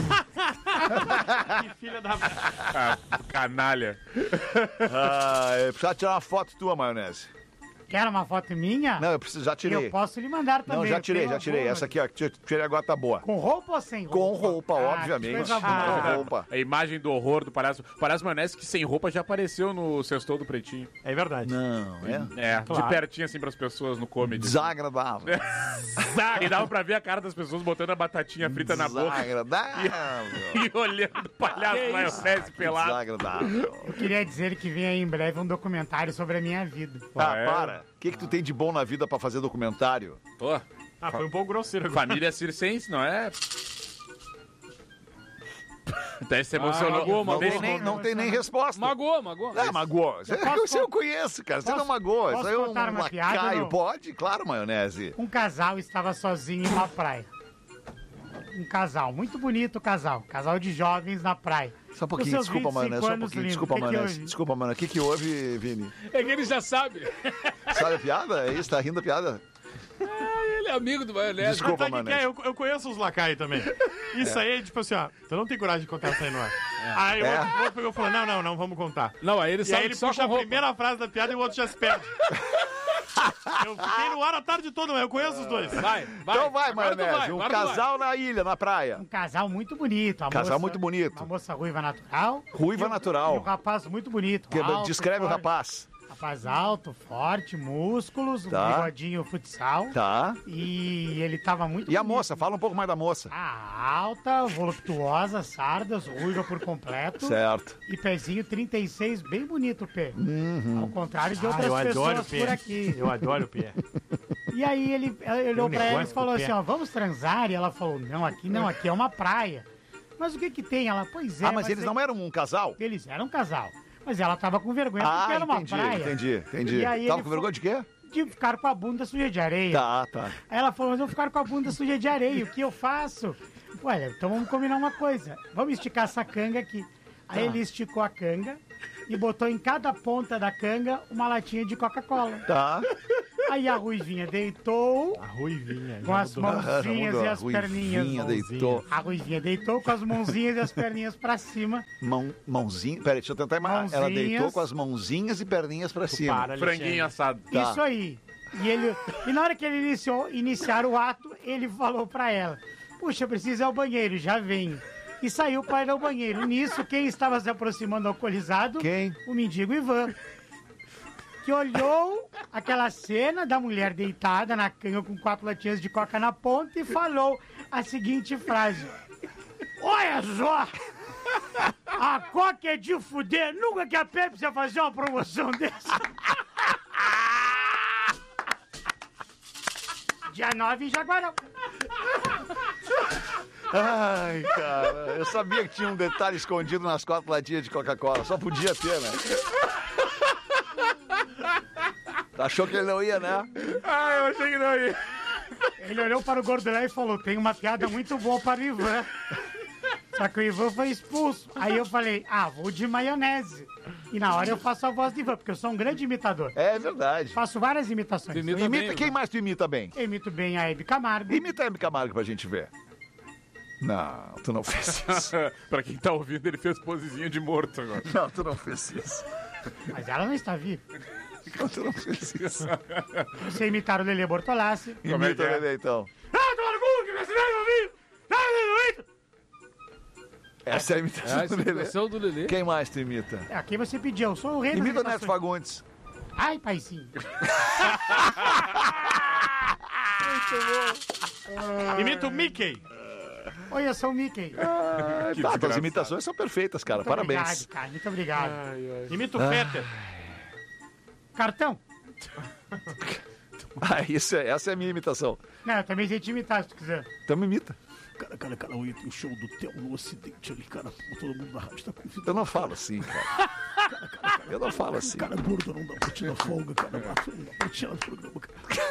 Que filha da... Ah, canalha. Ah, eu precisava tirar uma foto tua, maionese. Quer uma foto minha? Não, eu preciso, já tirei. Eu posso lhe mandar também. Não, já eu tirei, tenho já tirei. algumas. Essa aqui, ó, que eu tirei agora tá boa. Com roupa ou sem roupa? Com roupa, Ah, que obviamente. coisa Com boa. roupa. A imagem do horror do palhaço. O palhaço Maionese que sem roupa já apareceu no Sextou do Pretinho. É verdade. Não, é? É, Claro. de pertinho assim pras pessoas no comedy. Desagradável. E dava pra ver a cara das pessoas botando a batatinha frita na boca Desagradável. e olhando o palhaço Maionese pelado. Desagradável. Eu queria dizer que vem aí em breve um documentário sobre a minha vida. Ah, é? para. O que que tu tem de bom na vida pra fazer documentário? Pô, Ah, foi um pouco grosseiro agora. família circense, não é? Até se emocionou. magoou, Não magoou. tem nem, não tem nem resposta. Magoou, magoou. Ah, magoou. Você, posso você eu con- conheço, cara. Você posso- não magoou. Isso posso aí é um contar uma piada, lacaio. não? Pode? Claro, maionese. Um casal estava sozinho em uma praia. Um casal, muito bonito casal. Casal de jovens na praia. Só um Com pouquinho, seus desculpa, vinte e cinco maionese. Só um anos pouquinho. lindos. Desculpa, O que que maionese. houve? Desculpa, maionese. O que que houve, Vini? É que ele já sabe. Sabe a piada? É isso? Tá rindo da piada? Ele é amigo do Maionese. Desculpa, Sabe o que que é? maionese. Eu, eu conheço os lacaios também. Isso aí é tipo assim, ó. Tu não tem coragem de contar isso aí no ar. Aí o É. outro, o outro pegou e falou: não, não, não, vamos contar. Não, aí ele E sabe aí ele que só puxa com a roupa. primeira frase da piada e o outro já se perde. Eu fiquei no ar a tarde toda, mas eu conheço os dois. Vai, vai. Então vai, Agora tu maionese. vai, Um agora tu vai. casal na ilha, na praia. Um casal muito bonito. A Casal moça- muito bonito. Uma moça ruiva natural. Ruiva E um- natural. E um rapaz muito bonito. Que- alto, Descreve o forte. rapaz. Rapaz alto, forte, músculos, um Tá. bigodinho futsal. Tá. E ele tava muito E a bonito. moça? Fala um pouco mais da moça. Ah, alta, voluptuosa, sardas, ruiva por completo. Certo. E pezinho trinta e seis, bem bonito o pé. Uhum. Ao contrário de Ah, outras eu adoro o pessoas por pé. aqui. Eu adoro o pé. E aí ele, ele olhou um pra ela e negócio falou com o pé. assim, ó, vamos transar? E ela falou, não, aqui não, aqui é uma praia. Mas o que que tem? Ela, pois é. Ah, mas eles é- não eram um casal? Eles eram um casal. Mas ela tava com vergonha porque Ah, era uma entendi, praia. entendi, entendi. E aí Tava ele com vergonha de quê? de ficar com a bunda suja de areia. Tá, tá. Aí ela falou, mas eu vou ficar com a bunda suja de areia, o que eu faço? Olha, então vamos combinar uma coisa, vamos esticar essa canga aqui. Aí ele esticou a canga e botou em cada ponta da canga uma latinha de Coca-Cola. Tá. Aí a Ruivinha deitou A ruivinha. com as mãozinhas mudou, e a as Ruivinha perninhas. deitou. A Ruivinha deitou com as mãozinhas e as perninhas pra cima. Mão, mãozinha. Peraí, deixa eu tentar imaginar. Ela Mãozinhas. deitou com as mãozinhas e perninhas pra cima. Para, Franguinho assado. Tá. Isso aí. E, ele, e na hora que ele iniciou iniciar o ato, ele falou pra ela, puxa, eu preciso ir ao banheiro, já venho. E saiu para ir ao banheiro. Nisso, quem estava se aproximando alcoolizado? Quem? O mendigo Ivan. Que olhou aquela cena da mulher deitada na cama com quatro latinhas de coca na ponta e falou a seguinte frase. Olha só! A coca é de fuder. Nunca que a Pepsi ia fazer uma promoção dessa. Dia nove em Jaguarão. Ai, cara, eu sabia que tinha um detalhe escondido nas quatro latinhas de Coca-Cola. Só podia ter, né? Achou que ele não ia, né? Ah, eu achei que não ia. Ele olhou para o Gordolé e falou, tem uma piada muito boa para o Ivan. Só que o Ivan foi expulso. Aí eu falei, ah, vou de maionese. E na hora eu faço a voz do Ivan, porque eu sou um grande imitador. É verdade. Faço várias imitações. Imita Imita, bem, quem mais tu imita bem? Eu imito bem a Hebe Camargo. Imita a Hebe Camargo pra gente ver. Não, tu não fez isso. Pra quem tá ouvindo, ele fez posezinha de morto agora. Não, tu não fez isso. Mas ela não está viva. Não, tu não fez isso. Você imitar o Lelê Bortolassi. Como é Imita que é? ele então. Ah, toma no cu, que você não ouviu! Não, não, não, Essa é a É a imitação do Lelê. explicação do Lelê. Quem mais tu imita? não. Aqui você pediu, eu sou o rei das Imita o Neto imitações. Fagundes. Ai, paizinho. Imita o Mickey. Oi, eu sou o Mickey. Ah, tá, desgraçado. tuas imitações são perfeitas, cara. Muito Parabéns. obrigado, cara, muito obrigado. Imita o Fetter. Cartão? Ah, isso é, essa é a minha imitação. Não, eu também sei te imitar, se tu quiser. Então me imita. Cara, cara, cara, o show do Theo no Ocidente ali, cara. Todo mundo na rádio tá convidado. Eu não falo assim, cara. Eu não falo assim. Cara, gordo, não dá pra tirar folga, cara. Não dá pra tirar do programa, cara.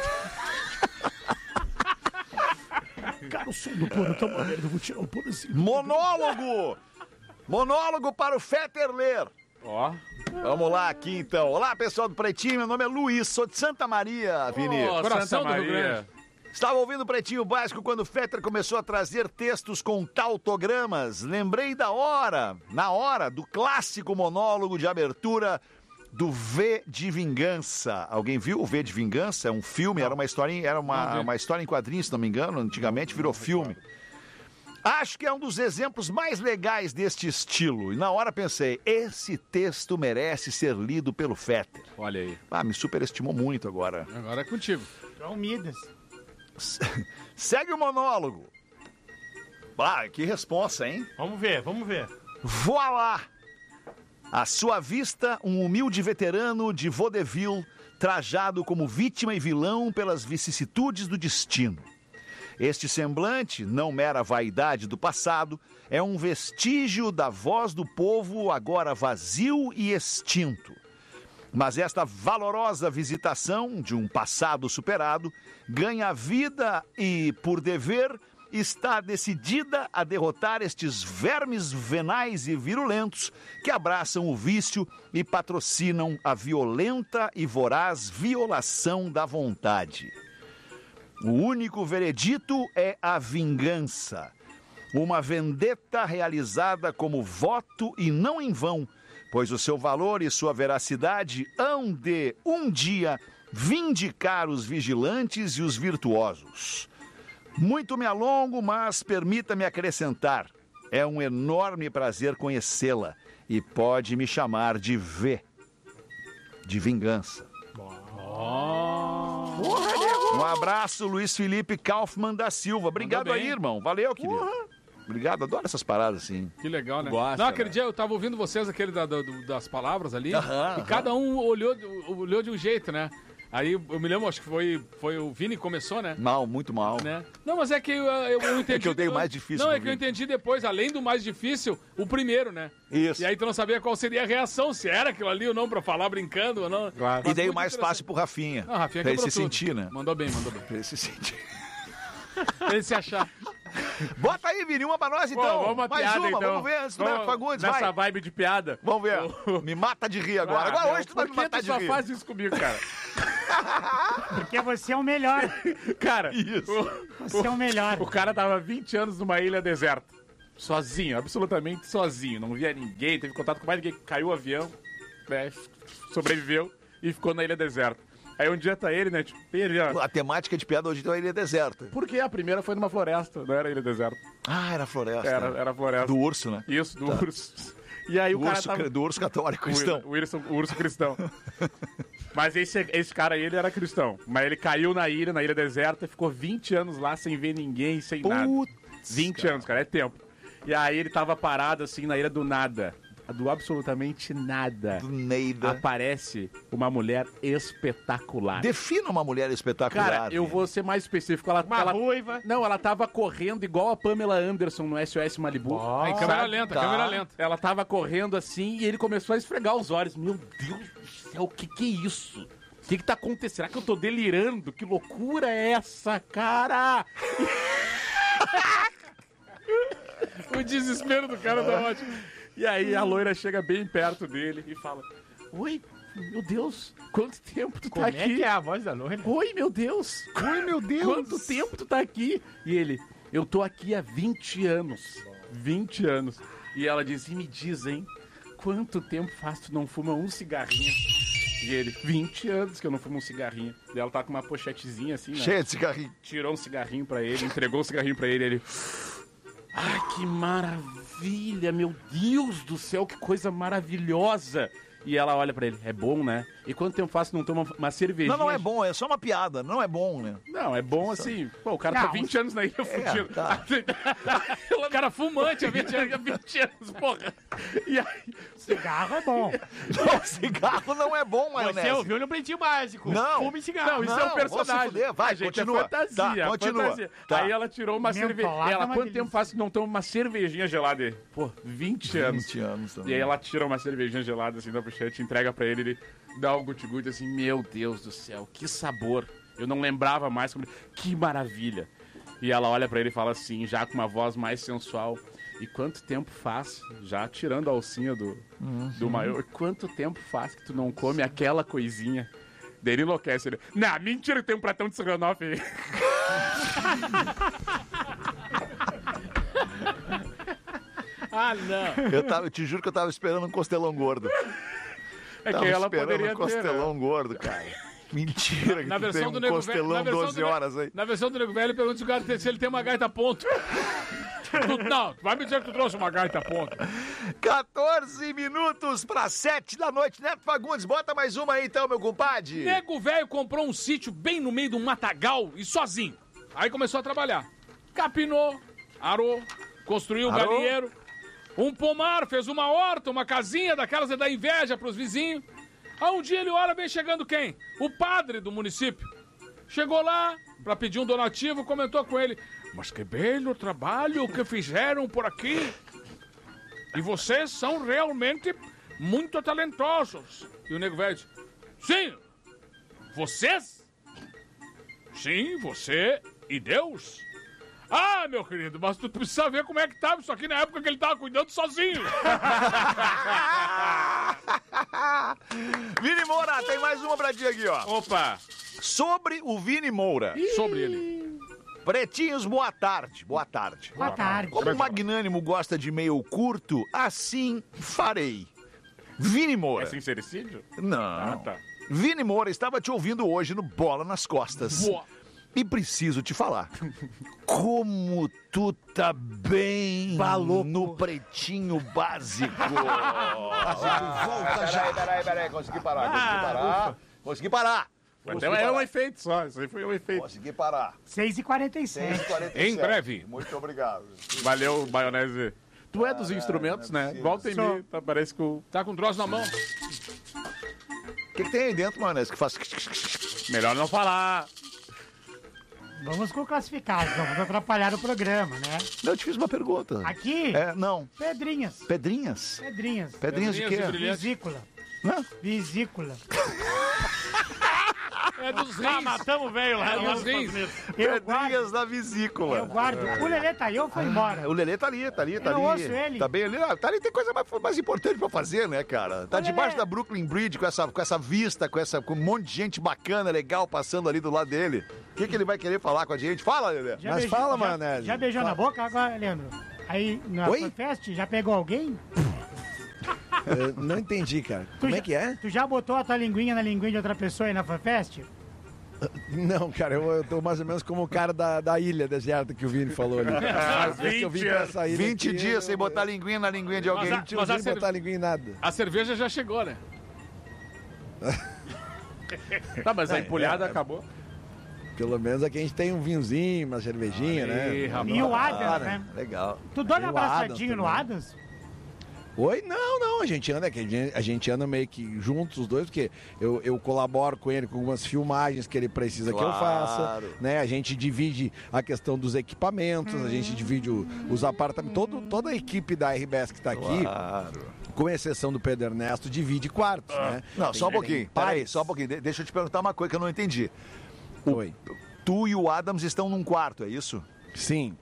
Cara, o som do Porã tá uma merda, eu vou tirar o Porã assim. Monólogo! Monólogo para o Fetter ler. Ó. Vamos lá aqui então. Olá, pessoal do Pretinho. Meu nome é Luiz, sou de Santa Maria, Vini. Ô, Coração Santa do Rio Maria. Grande. Estava ouvindo o Pretinho Básico quando o Fetter começou a trazer textos com tautogramas. Lembrei da hora, na hora, do clássico monólogo de abertura do V de Vingança. Alguém viu o V de Vingança? É um filme, era uma história, era uma, uma história em quadrinhos, se não me engano. Antigamente virou filme. Acho que é um dos exemplos mais legais deste estilo. E na hora pensei, esse texto merece ser lido pelo Fetter. Olha aí. Ah, me superestimou muito agora. Agora é contigo. João Midas. Segue o monólogo. Ah, que responsa, hein? Vamos ver, vamos ver. Voilá! À sua vista, um humilde veterano de vaudeville, trajado como vítima e vilão pelas vicissitudes do destino. Este semblante, não mera vaidade do passado, é um vestígio da voz do povo agora vazio e extinto. Mas esta valorosa visitação de um passado superado ganha vida e, por dever, está decidida a derrotar estes vermes venais e virulentos que abraçam o vício e patrocinam a violenta e voraz violação da vontade. O único veredito é a vingança. Uma vendetta realizada como voto e não em vão, pois o seu valor e sua veracidade hão de, um dia, vindicar os vigilantes e os virtuosos. Muito me alongo, mas permita-me acrescentar. É um enorme prazer conhecê-la e pode me chamar de V, de vingança. Um abraço, Luiz Felipe Kaufmann da Silva. Obrigado Mandou aí, bem. irmão. Valeu, querido. Obrigado, adoro essas paradas assim. Que legal, né? Gosta, Não, aquele né? dia eu tava ouvindo vocês, aquele da- do- das palavras ali, Aham, e aham. cada um olhou, olhou de um jeito, né? Aí eu me lembro, acho que foi, foi o Vini que começou, né? Mal, muito mal. Né? Não, mas é que eu, eu, eu entendi. É que eu dei o mais difícil Não, pro é que eu Vini. entendi depois, além do mais difícil, o primeiro, né? Isso. E aí tu não sabia qual seria a reação, se era aquilo ali ou não, pra falar brincando ou não. Claro. E Mas daí o muito mais interessante. fácil pro Rafinha. Não, Rafinha pra ele quebrou se tudo. sentir, né? Mandou bem, mandou bem. Pra ele se sentir. Pra ele se achar. Bota aí, Vini, uma pra nós então. Pô, vamos uma Mais piada, uma, então. vamos ver antes do Vamos Neto Fagundes, nessa vai. vibe de piada. Vamos ver. Me mata de rir agora. Ah, Agora meu, hoje tu vai me por que matar tu de só rir. faz isso comigo, cara? Porque você é o melhor. Cara, Isso. o- Você é o melhor. O cara tava vinte anos numa ilha deserta. Sozinho, absolutamente sozinho. Não via ninguém, teve contato com mais ninguém. Caiu o avião, né, sobreviveu e ficou na ilha deserta. Aí um dia tá ele, né? Tipo, ele, ó. A temática de piada hoje então é ilha deserta. Porque a primeira foi numa floresta, não era ilha deserta. Ah, era floresta. Era, era floresta. Do urso, né? Isso, do urso. E aí Do o cara urso, tava... do urso católico cristão. O, urso, o urso cristão. Mas esse, esse cara aí, ele era cristão. Mas ele caiu na ilha, na ilha deserta, e ficou vinte anos lá sem ver ninguém, sem nada. vinte cara. anos, cara, é tempo. E aí ele tava parado assim na ilha do nada. Do absolutamente nada. Do Neida. Aparece uma mulher espetacular. Defina uma mulher espetacular. Cara, eu Vini. vou ser mais específico. Ela, Uma ela... ruiva. Não, ela tava correndo igual a Pamela Anderson no S O S Malibu. Ó, Em câmera lenta, tá. câmera lenta. Ela tava correndo assim e ele começou a esfregar os olhos. Meu Deus do céu, o que que é isso? O que que tá acontecendo? Será que eu tô delirando? Que loucura é essa, cara? O desespero do cara tá ótimo. E aí a loira chega bem perto dele e fala: Oi, meu Deus, quanto tempo tu Como tá é aqui? que é a voz da loira? Oi, meu Deus! Oi, meu Deus! Quanto tempo tu tá aqui? E ele, eu tô aqui há vinte anos. vinte anos. E ela diz, e me diz, hein? Quanto tempo faz tu não fuma um cigarrinho? E ele, vinte anos que eu não fumo um cigarrinho. E ela tá com uma pochetezinha assim, né? Cheia de cigarrinho. Tirou um cigarrinho pra ele, entregou o cigarrinho pra ele, ele... Ai, que maravilha, meu Deus do céu, que coisa maravilhosa. E ela olha pra ele, é bom, né? E quanto tempo faz que não toma uma cervejinha? Não, não é bom, é só uma piada. Não é bom, né? Não, é bom assim. Pô, o cara tá Não, vinte anos na ilha fudido. tá. O cara fumante há vinte anos, há vinte anos, porra. E aí, Cigarro é bom. Não, cigarro não é bom, maionese. Você ouviu no Pretinho Básico. Não. Fume cigarro. não, isso não, é um vou se personagem. fuder, vai, A gente, continua. É fantasia, Tá, continua. fantasia. Tá. Aí ela tirou uma Mentolada cerveja. é Ela, uma quanto delícia. tempo faz que não toma uma cervejinha gelada? Ele, pô, vinte anos. vinte anos também. E aí ela tira uma cervejinha gelada assim da pochete, entrega pra ele, ele dá um guti-guti assim, meu Deus do céu, que sabor. Eu não lembrava mais como... Que maravilha. E ela olha pra ele e fala assim, já com uma voz mais sensual, e quanto tempo faz, já tirando a alcinha do, do maior, quanto tempo faz que tu não come aquela coisinha? Daí ele enlouquece, ele, não, mentira que tem um pratão de estrogonofe aí. Ah, não. Eu, tava, eu te juro que eu tava esperando um costelão gordo. É Tava que ela esperando poderia um ter, né? costelão gordo, cara. Mentira que Na tu tem versão um do Nego Velho, costelão na versão doze do- horas aí. Na versão do Nego Velho, pergunta se, o cara tem- se ele tem uma gaita a ponto. Tu- não, tu vai me dizer que tu trouxe uma gaita a ponto. quatorze minutos para sete da noite. Neto Fagundes, bota mais uma aí então, meu compadre. Nego Velho comprou um sítio bem no meio de um matagal e sozinho. Aí começou a trabalhar. Capinou, arou, construiu um Arou. galinheiro, um pomar, fez uma horta, uma casinha daquelas é da inveja pros vizinhos. Aí um dia ele olha, vem chegando quem? O padre do município. Chegou lá pra pedir um donativo, comentou com ele: mas que belo trabalho que fizeram por aqui. E vocês são realmente muito talentosos. E o Nego Velho disse: sim, vocês? Sim, você e Deus. Ah, meu querido, mas tu precisa ver como é que tava isso aqui na época que ele tava cuidando sozinho. Vini Moura, tem mais uma pra ti aqui, ó. Opa, Sobre o Vini Moura. sobre ele. Pretinhos, boa tarde. Boa tarde. Boa tarde. Como o Magnânimo gosta de meio curto, assim farei. Vini É Moura. sincericídio? Não. Ah, tá. Vini Moura estava te ouvindo hoje no Bola nas Costas. Boa. E preciso te falar. Como tu tá bem no Pretinho Básico. Volta já. Peraí, peraí, peraí. Consegui parar, consegui parar. Consegui parar. Então é um efeito só, isso aí foi um efeito. Consegui parar. seis e quarenta e sete. Em breve. Muito obrigado. Valeu, maionese. Tu é dos instrumentos, né? Volta em mim, tá, parece que o- tá com um troço na mão. O que, que tem aí dentro, maionese, que faz... Melhor não falar. Vamos com classificados, vamos atrapalhar o programa, né? Não, eu te fiz uma pergunta. Aqui, É, não. pedrinhas. Pedrinhas? Pedrinhas. Pedrinhas de Pedrinhas quê? de brilhante. Vesícula. Hã? Vesícula. É dos Ah, reis. matamos o velho lá. É, lá os nos reis. Estados Unidos. Eu guardo, Pedrinhas da vesícula. eu guardo. O Lelê tá aí ou foi embora? O Lelê tá ali, tá ali, tá Eu ali. não ouço ele. Tá bem ali. Ah, tá ali, tem coisa mais, mais importante pra fazer, né, cara? Tá Ô, debaixo Lelê. da Brooklyn Bridge com essa, com essa vista, com, essa, com um monte de gente bacana, legal, passando ali do lado dele. O que, que ele vai querer falar com a gente? Fala, Lelê. Já Mas beijou- fala, já- Maionese. Já beijou Fala. na boca agora, Leandro? Aí, na Oi? Fest, já pegou alguém? Eu não entendi, cara. Como Tu é já- que é? Tu já botou a tua linguinha na linguinha de outra pessoa aí na FanFest? Não, cara, eu, eu tô mais ou menos como o cara da, da ilha deserta que o Vini falou ali. Às vezes que eu vim pra essa ilha vinte aqui, dias sem eu- botar a linguinha na linguinha de alguém. Mas a- Tio, Mas a sem cerve- botar linguinha em nada. A cerveja já chegou, né? Tá, mas a empolhada acabou. Pelo menos aqui a gente tem um vinhozinho, uma cervejinha, Aí, né? rapaz. E o Adams, Cara, né? Legal. Tu dá uma E o Adams abraçadinho no também. Adams? Oi? Não, não, a gente anda, que a gente, a gente anda meio que juntos os dois, porque eu, eu colaboro com ele com algumas filmagens que ele precisa que eu faça, Claro. né? A gente divide a questão dos equipamentos, a gente divide o- os apartamentos, todo, toda a equipe da R B S que tá aqui, Claro. com exceção do Pedro Ernesto, divide quartos, né? Não, só um Tem- pouquinho. tem Peraí, pais. só um pouquinho. De- Deixa eu te perguntar uma coisa que eu não entendi. Oi. Tu e o Adams estão num quarto, é isso? Sim,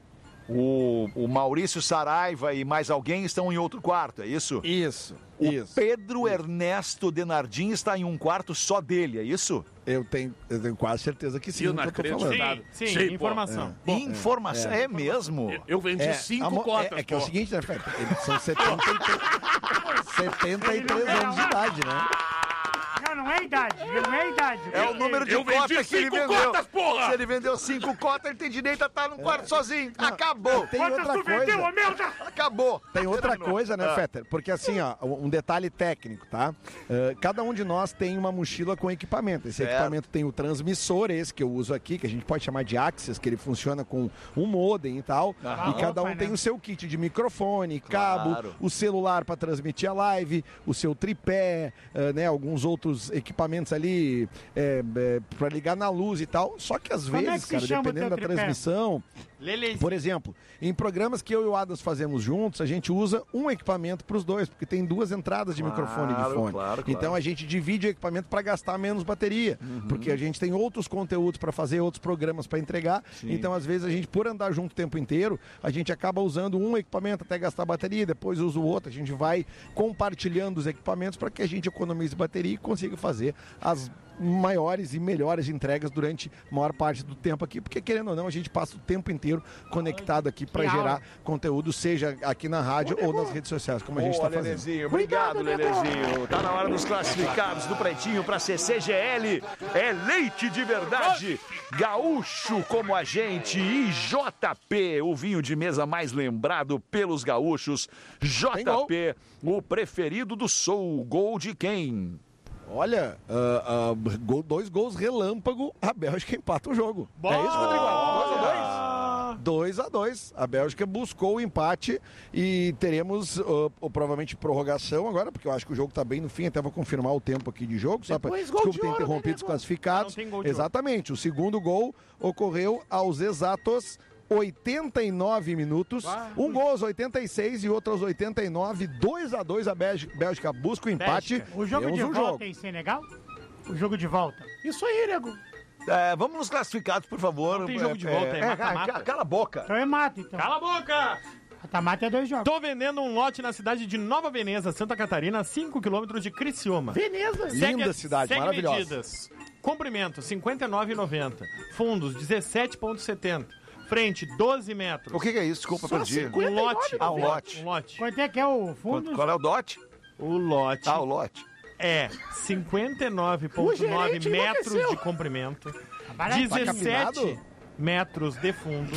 O, o Maurício Saraiva e mais alguém estão em outro quarto, é isso? isso, O isso. Pedro Ernesto Denardim está em um quarto só dele, é isso? Eu tenho, eu tenho quase certeza que sim, E o no que eu tô inacreditável? falando. Sim, sim, Sim, pô. informação. Informação, é, mesmo? Eu vendi É, cinco amor, cotas, é, é que é o pô. seguinte, né, Feta? Eles são setenta e três, setenta e três anos de idade, né? Não, não é idade. Não é idade. É o número de Eu vendi cotas que ele cinco vendeu. cotas, porra! Se ele vendeu cinco cotas, ele tem direito a estar num quarto sozinho. Acabou. Tem Quantas outra tu vendeu, coisa. ô merda? Acabou. Tem outra Terminou. coisa, né, Ah. Fetter? Porque assim, ó, um detalhe técnico, tá? Uh, cada um de nós tem uma mochila com equipamento. Esse Certo. equipamento tem o transmissor, esse que eu uso aqui, que a gente pode chamar de Axis, que ele funciona com um modem e tal. Aham. E cada um Opa, tem né? o seu kit de microfone, Claro. cabo, o celular para transmitir a live, o seu tripé, uh, né, alguns outros equipamentos ali é, é, para ligar na luz e tal. Só que às Como é que vezes, se cara, chama o dependendo da teu tripé? transmissão, Lelezinho. por exemplo, em programas que eu e o Adas fazemos juntos, a gente usa um equipamento para os dois, porque tem duas entradas de Claro, microfone e de fone. claro, claro. Então a gente divide o equipamento para gastar menos bateria, porque a gente tem outros conteúdos para fazer, outros programas para entregar. Então às vezes a gente, por andar junto o tempo inteiro, a gente acaba usando um equipamento até gastar bateria, depois usa o outro. A gente vai compartilhando os equipamentos para que a gente economize bateria e consiga fazer as maiores e melhores entregas durante a maior parte do tempo aqui, porque querendo ou não, a gente passa o tempo inteiro conectado aqui para Que gerar aula. conteúdo, seja aqui na rádio ou nas redes sociais, como a gente está Boa, fazendo. Lelezinho. Obrigado, Lelezinho. Tá na hora dos classificados do Pretinho pra C C G L. É leite de verdade. Gaúcho como a gente. E J P, o vinho de mesa mais lembrado pelos gaúchos. J P, o preferido do Soul. Gol de quem? Olha, ah, ah, gol- dois gols relâmpago, a Bélgica empata o jogo. É isso, Rodrigo? dois a dois? dois a dois. A Bélgica buscou o empate e teremos ah, ou provavelmente prorrogação agora, porque eu acho que o jogo está bem no fim, até vou confirmar o tempo aqui de jogo, só para Depois gol de desculpa ter ouro, interrompido os né, classificados. Não tem gol de Exatamente, o segundo gol ocorreu aos exatos oitenta e nove minutos, um gol aos oitenta e seis e outro aos oitenta e nove, dois a dois a Bélgica, Bélgica busca o empate. Bélgica. O jogo Temos de um volta jogo. em Senegal? O jogo de volta. Isso aí, nego. É, vamos nos classificados, por favor. Não tem jogo de volta, é mata-mata. ca- Cala a boca. Então é mata, então. Cala a boca! Mata-mata é dois jogos. Tô vendendo um lote na cidade de Nova Veneza, Santa Catarina, a cinco quilômetros de Criciúma. Veneza. Linda cidade, segue maravilhosa. medidas. Comprimento, cinquenta e nove e noventa. Fundos, dezessete vírgula setenta. Frente, doze metros. O que, que é isso? Desculpa, Só perdi. cinquenta. Um lote. Ah, um lote. Um lote. Quanto é que é o fundo? Qual é o dote? O lote Ah, o lote. é cinquenta e nove vírgula O nove gerente metros enlouqueceu. de comprimento, Barato. Tá dezessete capinado? metros de fundo,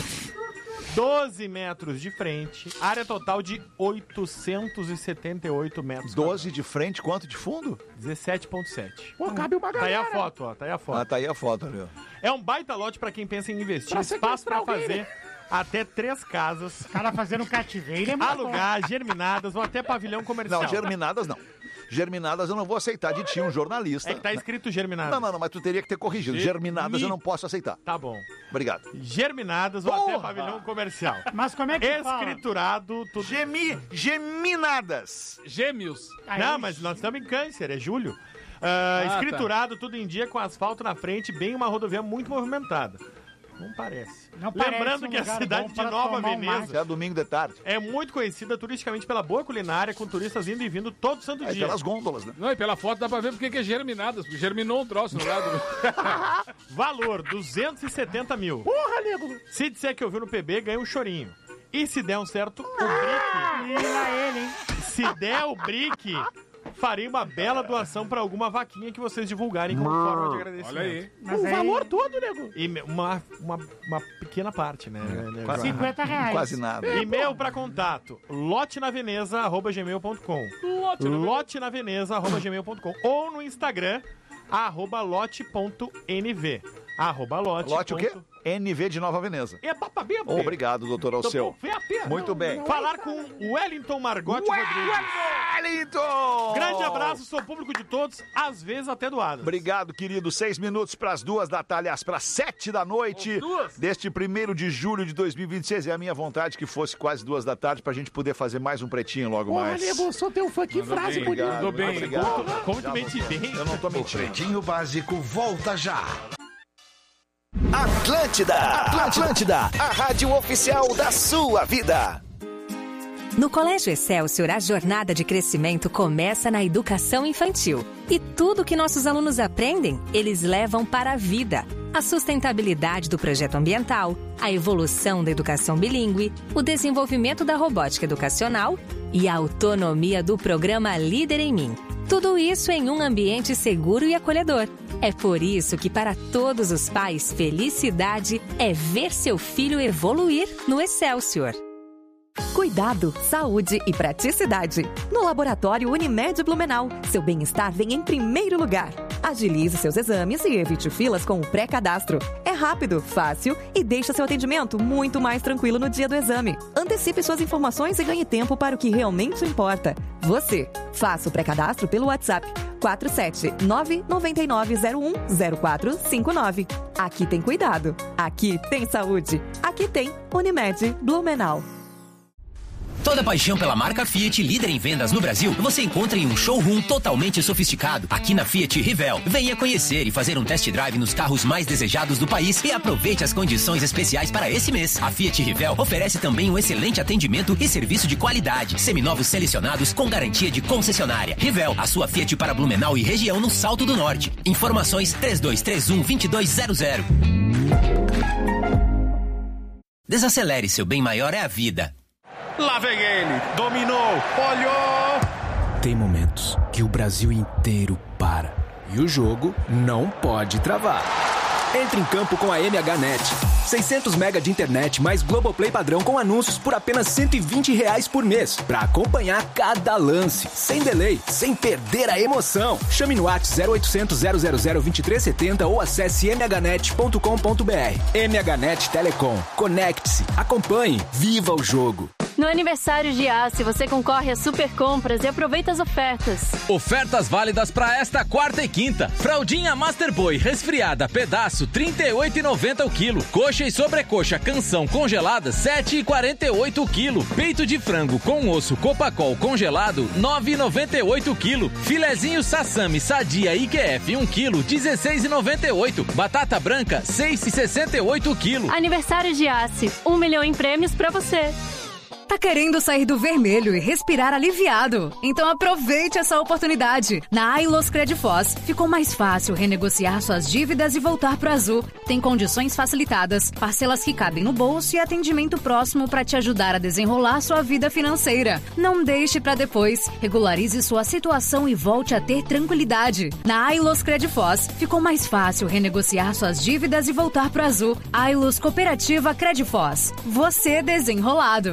doze metros de frente, área total de oitocentos e setenta e oito metros. doze de frente, quanto de fundo? dezessete vírgula sete. Pô, cabe uma Tá aí galera. a foto, ó. Tá aí a foto. Ah, tá aí a foto ali, ó. É um baita lote pra quem pensa em investir. Pra Espaço sequestrar pra alguém, fazer até três casas, O cara fazendo um cativeiro é muito bom. alugar, germinadas ou até pavilhão comercial. Não, germinadas não. Germinadas eu não vou aceitar de ti, um jornalista. É que tá escrito germinadas. Não, não, não, mas tu teria que ter corrigido. Germinadas eu não posso aceitar. Tá bom. Obrigado. Germinadas ou até pavilhão comercial. Mas como é que fala? Escriturado, tudo. Gemi... Geminadas. Gêmeos. Não, mas nós estamos em Câncer, é julho. Ah, Ah, escriturado, tudo em dia, com asfalto na frente, bem uma rodovia muito movimentada. Não parece. Não parece Lembrando um que a lugar cidade bom de para Nova tomar um Veneza mate. É domingo de tarde. é muito conhecida turisticamente pela boa culinária, com turistas indo e vindo todo santo É dia. pelas gôndolas, né? Não, e pela foto dá pra ver porque que é germinadas. Porque germinou um troço no lado. Valor, duzentos e setenta mil. Porra, nego. Se disser que ouviu no P B, ganha um chorinho. E se der um certo, o brick. E lá ele, hein? Se der o brick, farei uma bela doação pra alguma vaquinha que vocês divulgarem como forma de agradecimento. Olha aí. Mas o aí, valor todo, nego. E me- uma, uma, uma pequena parte, né? né, Quase, João? cinquenta reais. quase nada. E-mail pra contato, lotenaveneza arroba gmail ponto com lotenaveneza arroba gmail ponto com ou no Instagram, arroba lote.nv arroba lote. Lote o quê? N V de Nova Veneza. É papabia, Obrigado, doutor Alceu. Muito bem. Falar com Wellington Margotti Rodrigues. Wellington! Grande abraço, sou público de todos, às vezes até doado. Obrigado, querido. Seis minutos para as duas da tarde, aliás, para sete da noite deste primeiro de julho de dois mil e vinte e seis. É a minha vontade que fosse quase duas da tarde pra gente poder fazer mais um pretinho logo Porra, mais. nego, sou teu fã, que frase bonita. Obrigado, Mandou bem. obrigado. Como tu mente bem. Eu não tô mentindo. Pretinho Básico volta já. Atlântida, Atlântida, a rádio oficial da sua vida. No Colégio Excelsior, a jornada de crescimento começa na educação infantil. E tudo que nossos alunos aprendem, eles levam para a vida. A sustentabilidade do projeto ambiental, a evolução da educação bilíngue, o desenvolvimento da robótica educacional e a autonomia do programa Líder em Mim. Tudo isso em um ambiente seguro e acolhedor. É por isso que, para todos os pais, felicidade é ver seu filho evoluir no Excelsior. Cuidado, saúde e praticidade. No Laboratório Unimed Blumenau, seu bem-estar vem em primeiro lugar. Agilize seus exames e evite filas com o pré-cadastro. É rápido, fácil e deixa seu atendimento muito mais tranquilo no dia do exame. Antecipe suas informações e ganhe tempo para o que realmente importa. Você. Faça o pré-cadastro pelo WhatsApp quatro sete nove nove nove zero um zero quatro cinco nove. Aqui tem cuidado. Aqui tem saúde. Aqui tem Unimed Blumenau. Toda paixão pela marca Fiat, líder em vendas no Brasil, você encontra em um showroom totalmente sofisticado, aqui na Fiat Rivel. Venha conhecer e fazer um test drive nos carros mais desejados do país e aproveite as condições especiais para esse mês. A Fiat Rivel oferece também um excelente atendimento e serviço de qualidade. Seminovos selecionados com garantia de concessionária. Rivel, a sua Fiat para Blumenau e região no Salto do Norte. Informações três dois três um, dois dois zero zero. Desacelere, seu bem maior é a vida. Lá vem ele, dominou, olhou. Tem momentos que o Brasil inteiro para e o jogo não pode travar. Entre em campo com a M H Net. seiscentos mega de internet mais Globoplay padrão com anúncios por apenas cento e vinte reais por mês. Pra acompanhar cada lance, sem delay, sem perder a emoção. Chame no WhatsApp zero oitocentos, zero zero zero, dois três sete zero ou acesse m h net ponto com ponto b r. M H Net Telecom. Conecte-se, acompanhe, viva o jogo. No aniversário de Giasse, você concorre a super compras e aproveita as ofertas. Ofertas válidas para esta quarta e quinta. Fraldinha Master Boy resfriada, pedaço, trinta e oito reais e noventa centavos o quilo. Coxa e sobrecoxa canção congelada, sete reais e quarenta e oito centavos o quilo. Peito de frango com osso Copacol congelado, nove reais e noventa e oito centavos o quilo. Filezinho Sassami Sadia I Q F um quilo, dezesseis reais e noventa e oito centavos. Batata branca, seis reais e sessenta e oito centavos o quilo. Aniversário de Giasse, um milhão em prêmios para você. Tá querendo sair do vermelho e respirar aliviado? Então aproveite essa oportunidade. Na Ailos Credifós, ficou mais fácil renegociar suas dívidas e voltar pro azul. Tem condições facilitadas, parcelas que cabem no bolso e atendimento próximo para te ajudar a desenrolar sua vida financeira. Não deixe para depois. Regularize sua situação e volte a ter tranquilidade. Na Ailos Credifós, ficou mais fácil renegociar suas dívidas e voltar pro azul. Ailos Cooperativa Credifós. Você desenrolado.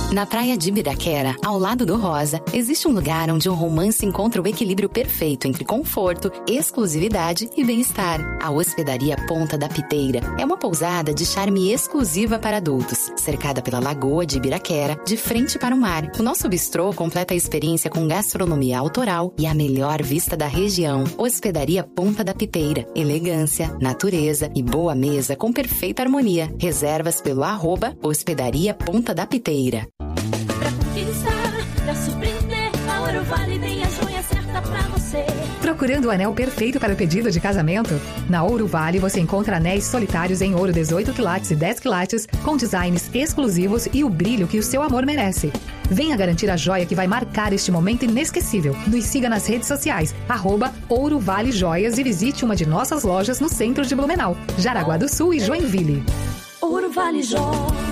Na praia de Ibiraquera, ao lado do Rosa, existe um lugar onde o romance encontra o equilíbrio perfeito entre conforto, exclusividade e bem-estar. A Hospedaria Ponta da Piteira é uma pousada de charme exclusiva para adultos, cercada pela Lagoa de Ibiraquera, de frente para o mar. O nosso bistrô completa a experiência com gastronomia autoral e a melhor vista da região. Hospedaria Ponta da Piteira. Elegância, natureza e boa mesa com perfeita harmonia. Reservas pelo arroba Hospedaria Ponta da Piteira. Pra conquistar, pra surpreender, a Ouro Vale tem a joia certa pra você. Procurando o anel perfeito para o pedido de casamento? Na Ouro Vale você encontra anéis solitários em ouro dezoito quilates e dez quilates, com designs exclusivos e o brilho que o seu amor merece. Venha garantir a joia que vai marcar este momento inesquecível. Nos siga nas redes sociais, arroba Ouro Vale Joias, e visite uma de nossas lojas no centro de Blumenau, Jaraguá do Sul e Joinville. Ouro Vale Joias.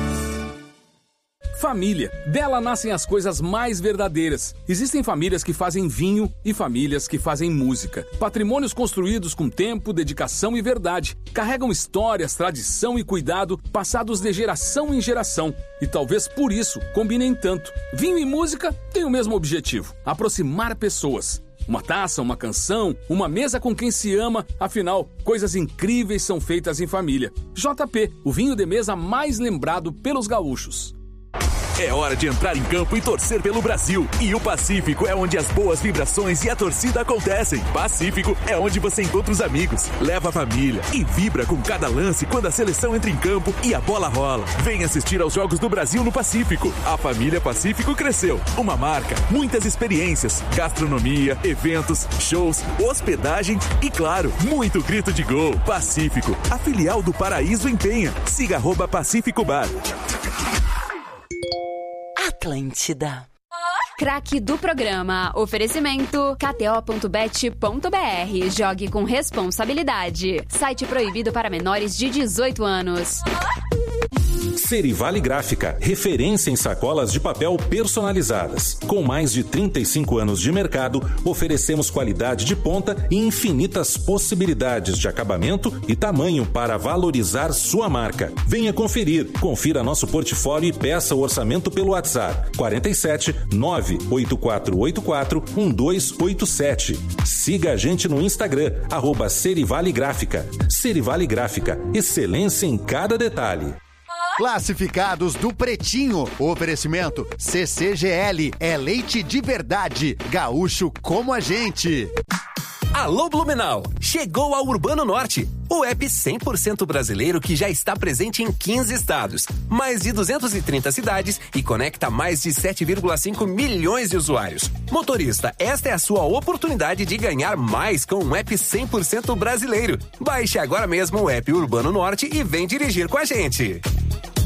Família. Dela nascem as coisas mais verdadeiras. Existem famílias que fazem vinho e famílias que fazem música. Patrimônios construídos com tempo, dedicação e verdade. Carregam histórias, tradição e cuidado passados de geração em geração. E talvez por isso combinem tanto. Vinho e música têm o mesmo objetivo: aproximar pessoas. Uma taça, uma canção, uma mesa com quem se ama. Afinal, coisas incríveis são feitas em família. J P, o vinho de mesa mais lembrado pelos gaúchos. É hora de entrar em campo e torcer pelo Brasil. E o Pacífico é onde as boas vibrações e a torcida acontecem. Pacífico é onde você encontra os amigos, leva a família e vibra com cada lance quando a seleção entra em campo e a bola rola. Vem assistir aos Jogos do Brasil no Pacífico. A família Pacífico cresceu. Uma marca, muitas experiências, gastronomia, eventos, shows, hospedagem e, claro, muito grito de gol. Pacífico, a filial do Paraíso em Penha. Siga arroba Pacífico Bar. Atlântida. Craque do programa. Oferecimento K T O ponto bet ponto B R. Jogue com responsabilidade. Site proibido para menores de dezoito anos. Serivale Gráfica, referência em sacolas de papel personalizadas. Com mais de trinta e cinco anos de mercado, oferecemos qualidade de ponta e infinitas possibilidades de acabamento e tamanho para valorizar sua marca. Venha conferir, confira nosso portfólio e peça o orçamento pelo WhatsApp quarenta e sete, nove oito quatro oito quatro, um dois oito sete. Siga a gente no Instagram, arroba Serivale Gráfica. Serivale Gráfica, excelência em cada detalhe. Classificados do Pretinho. Oferecimento C C G L. É leite de verdade. Gaúcho como a gente. Alô Blumenau, chegou ao Urbano Norte, o app cem por cento brasileiro que já está presente em quinze estados, mais de duzentas e trinta cidades e conecta mais de sete vírgula cinco milhões de usuários. Motorista, esta é a sua oportunidade de ganhar mais com um app cem por cento brasileiro. Baixe agora mesmo o app Urbano Norte e vem dirigir com a gente.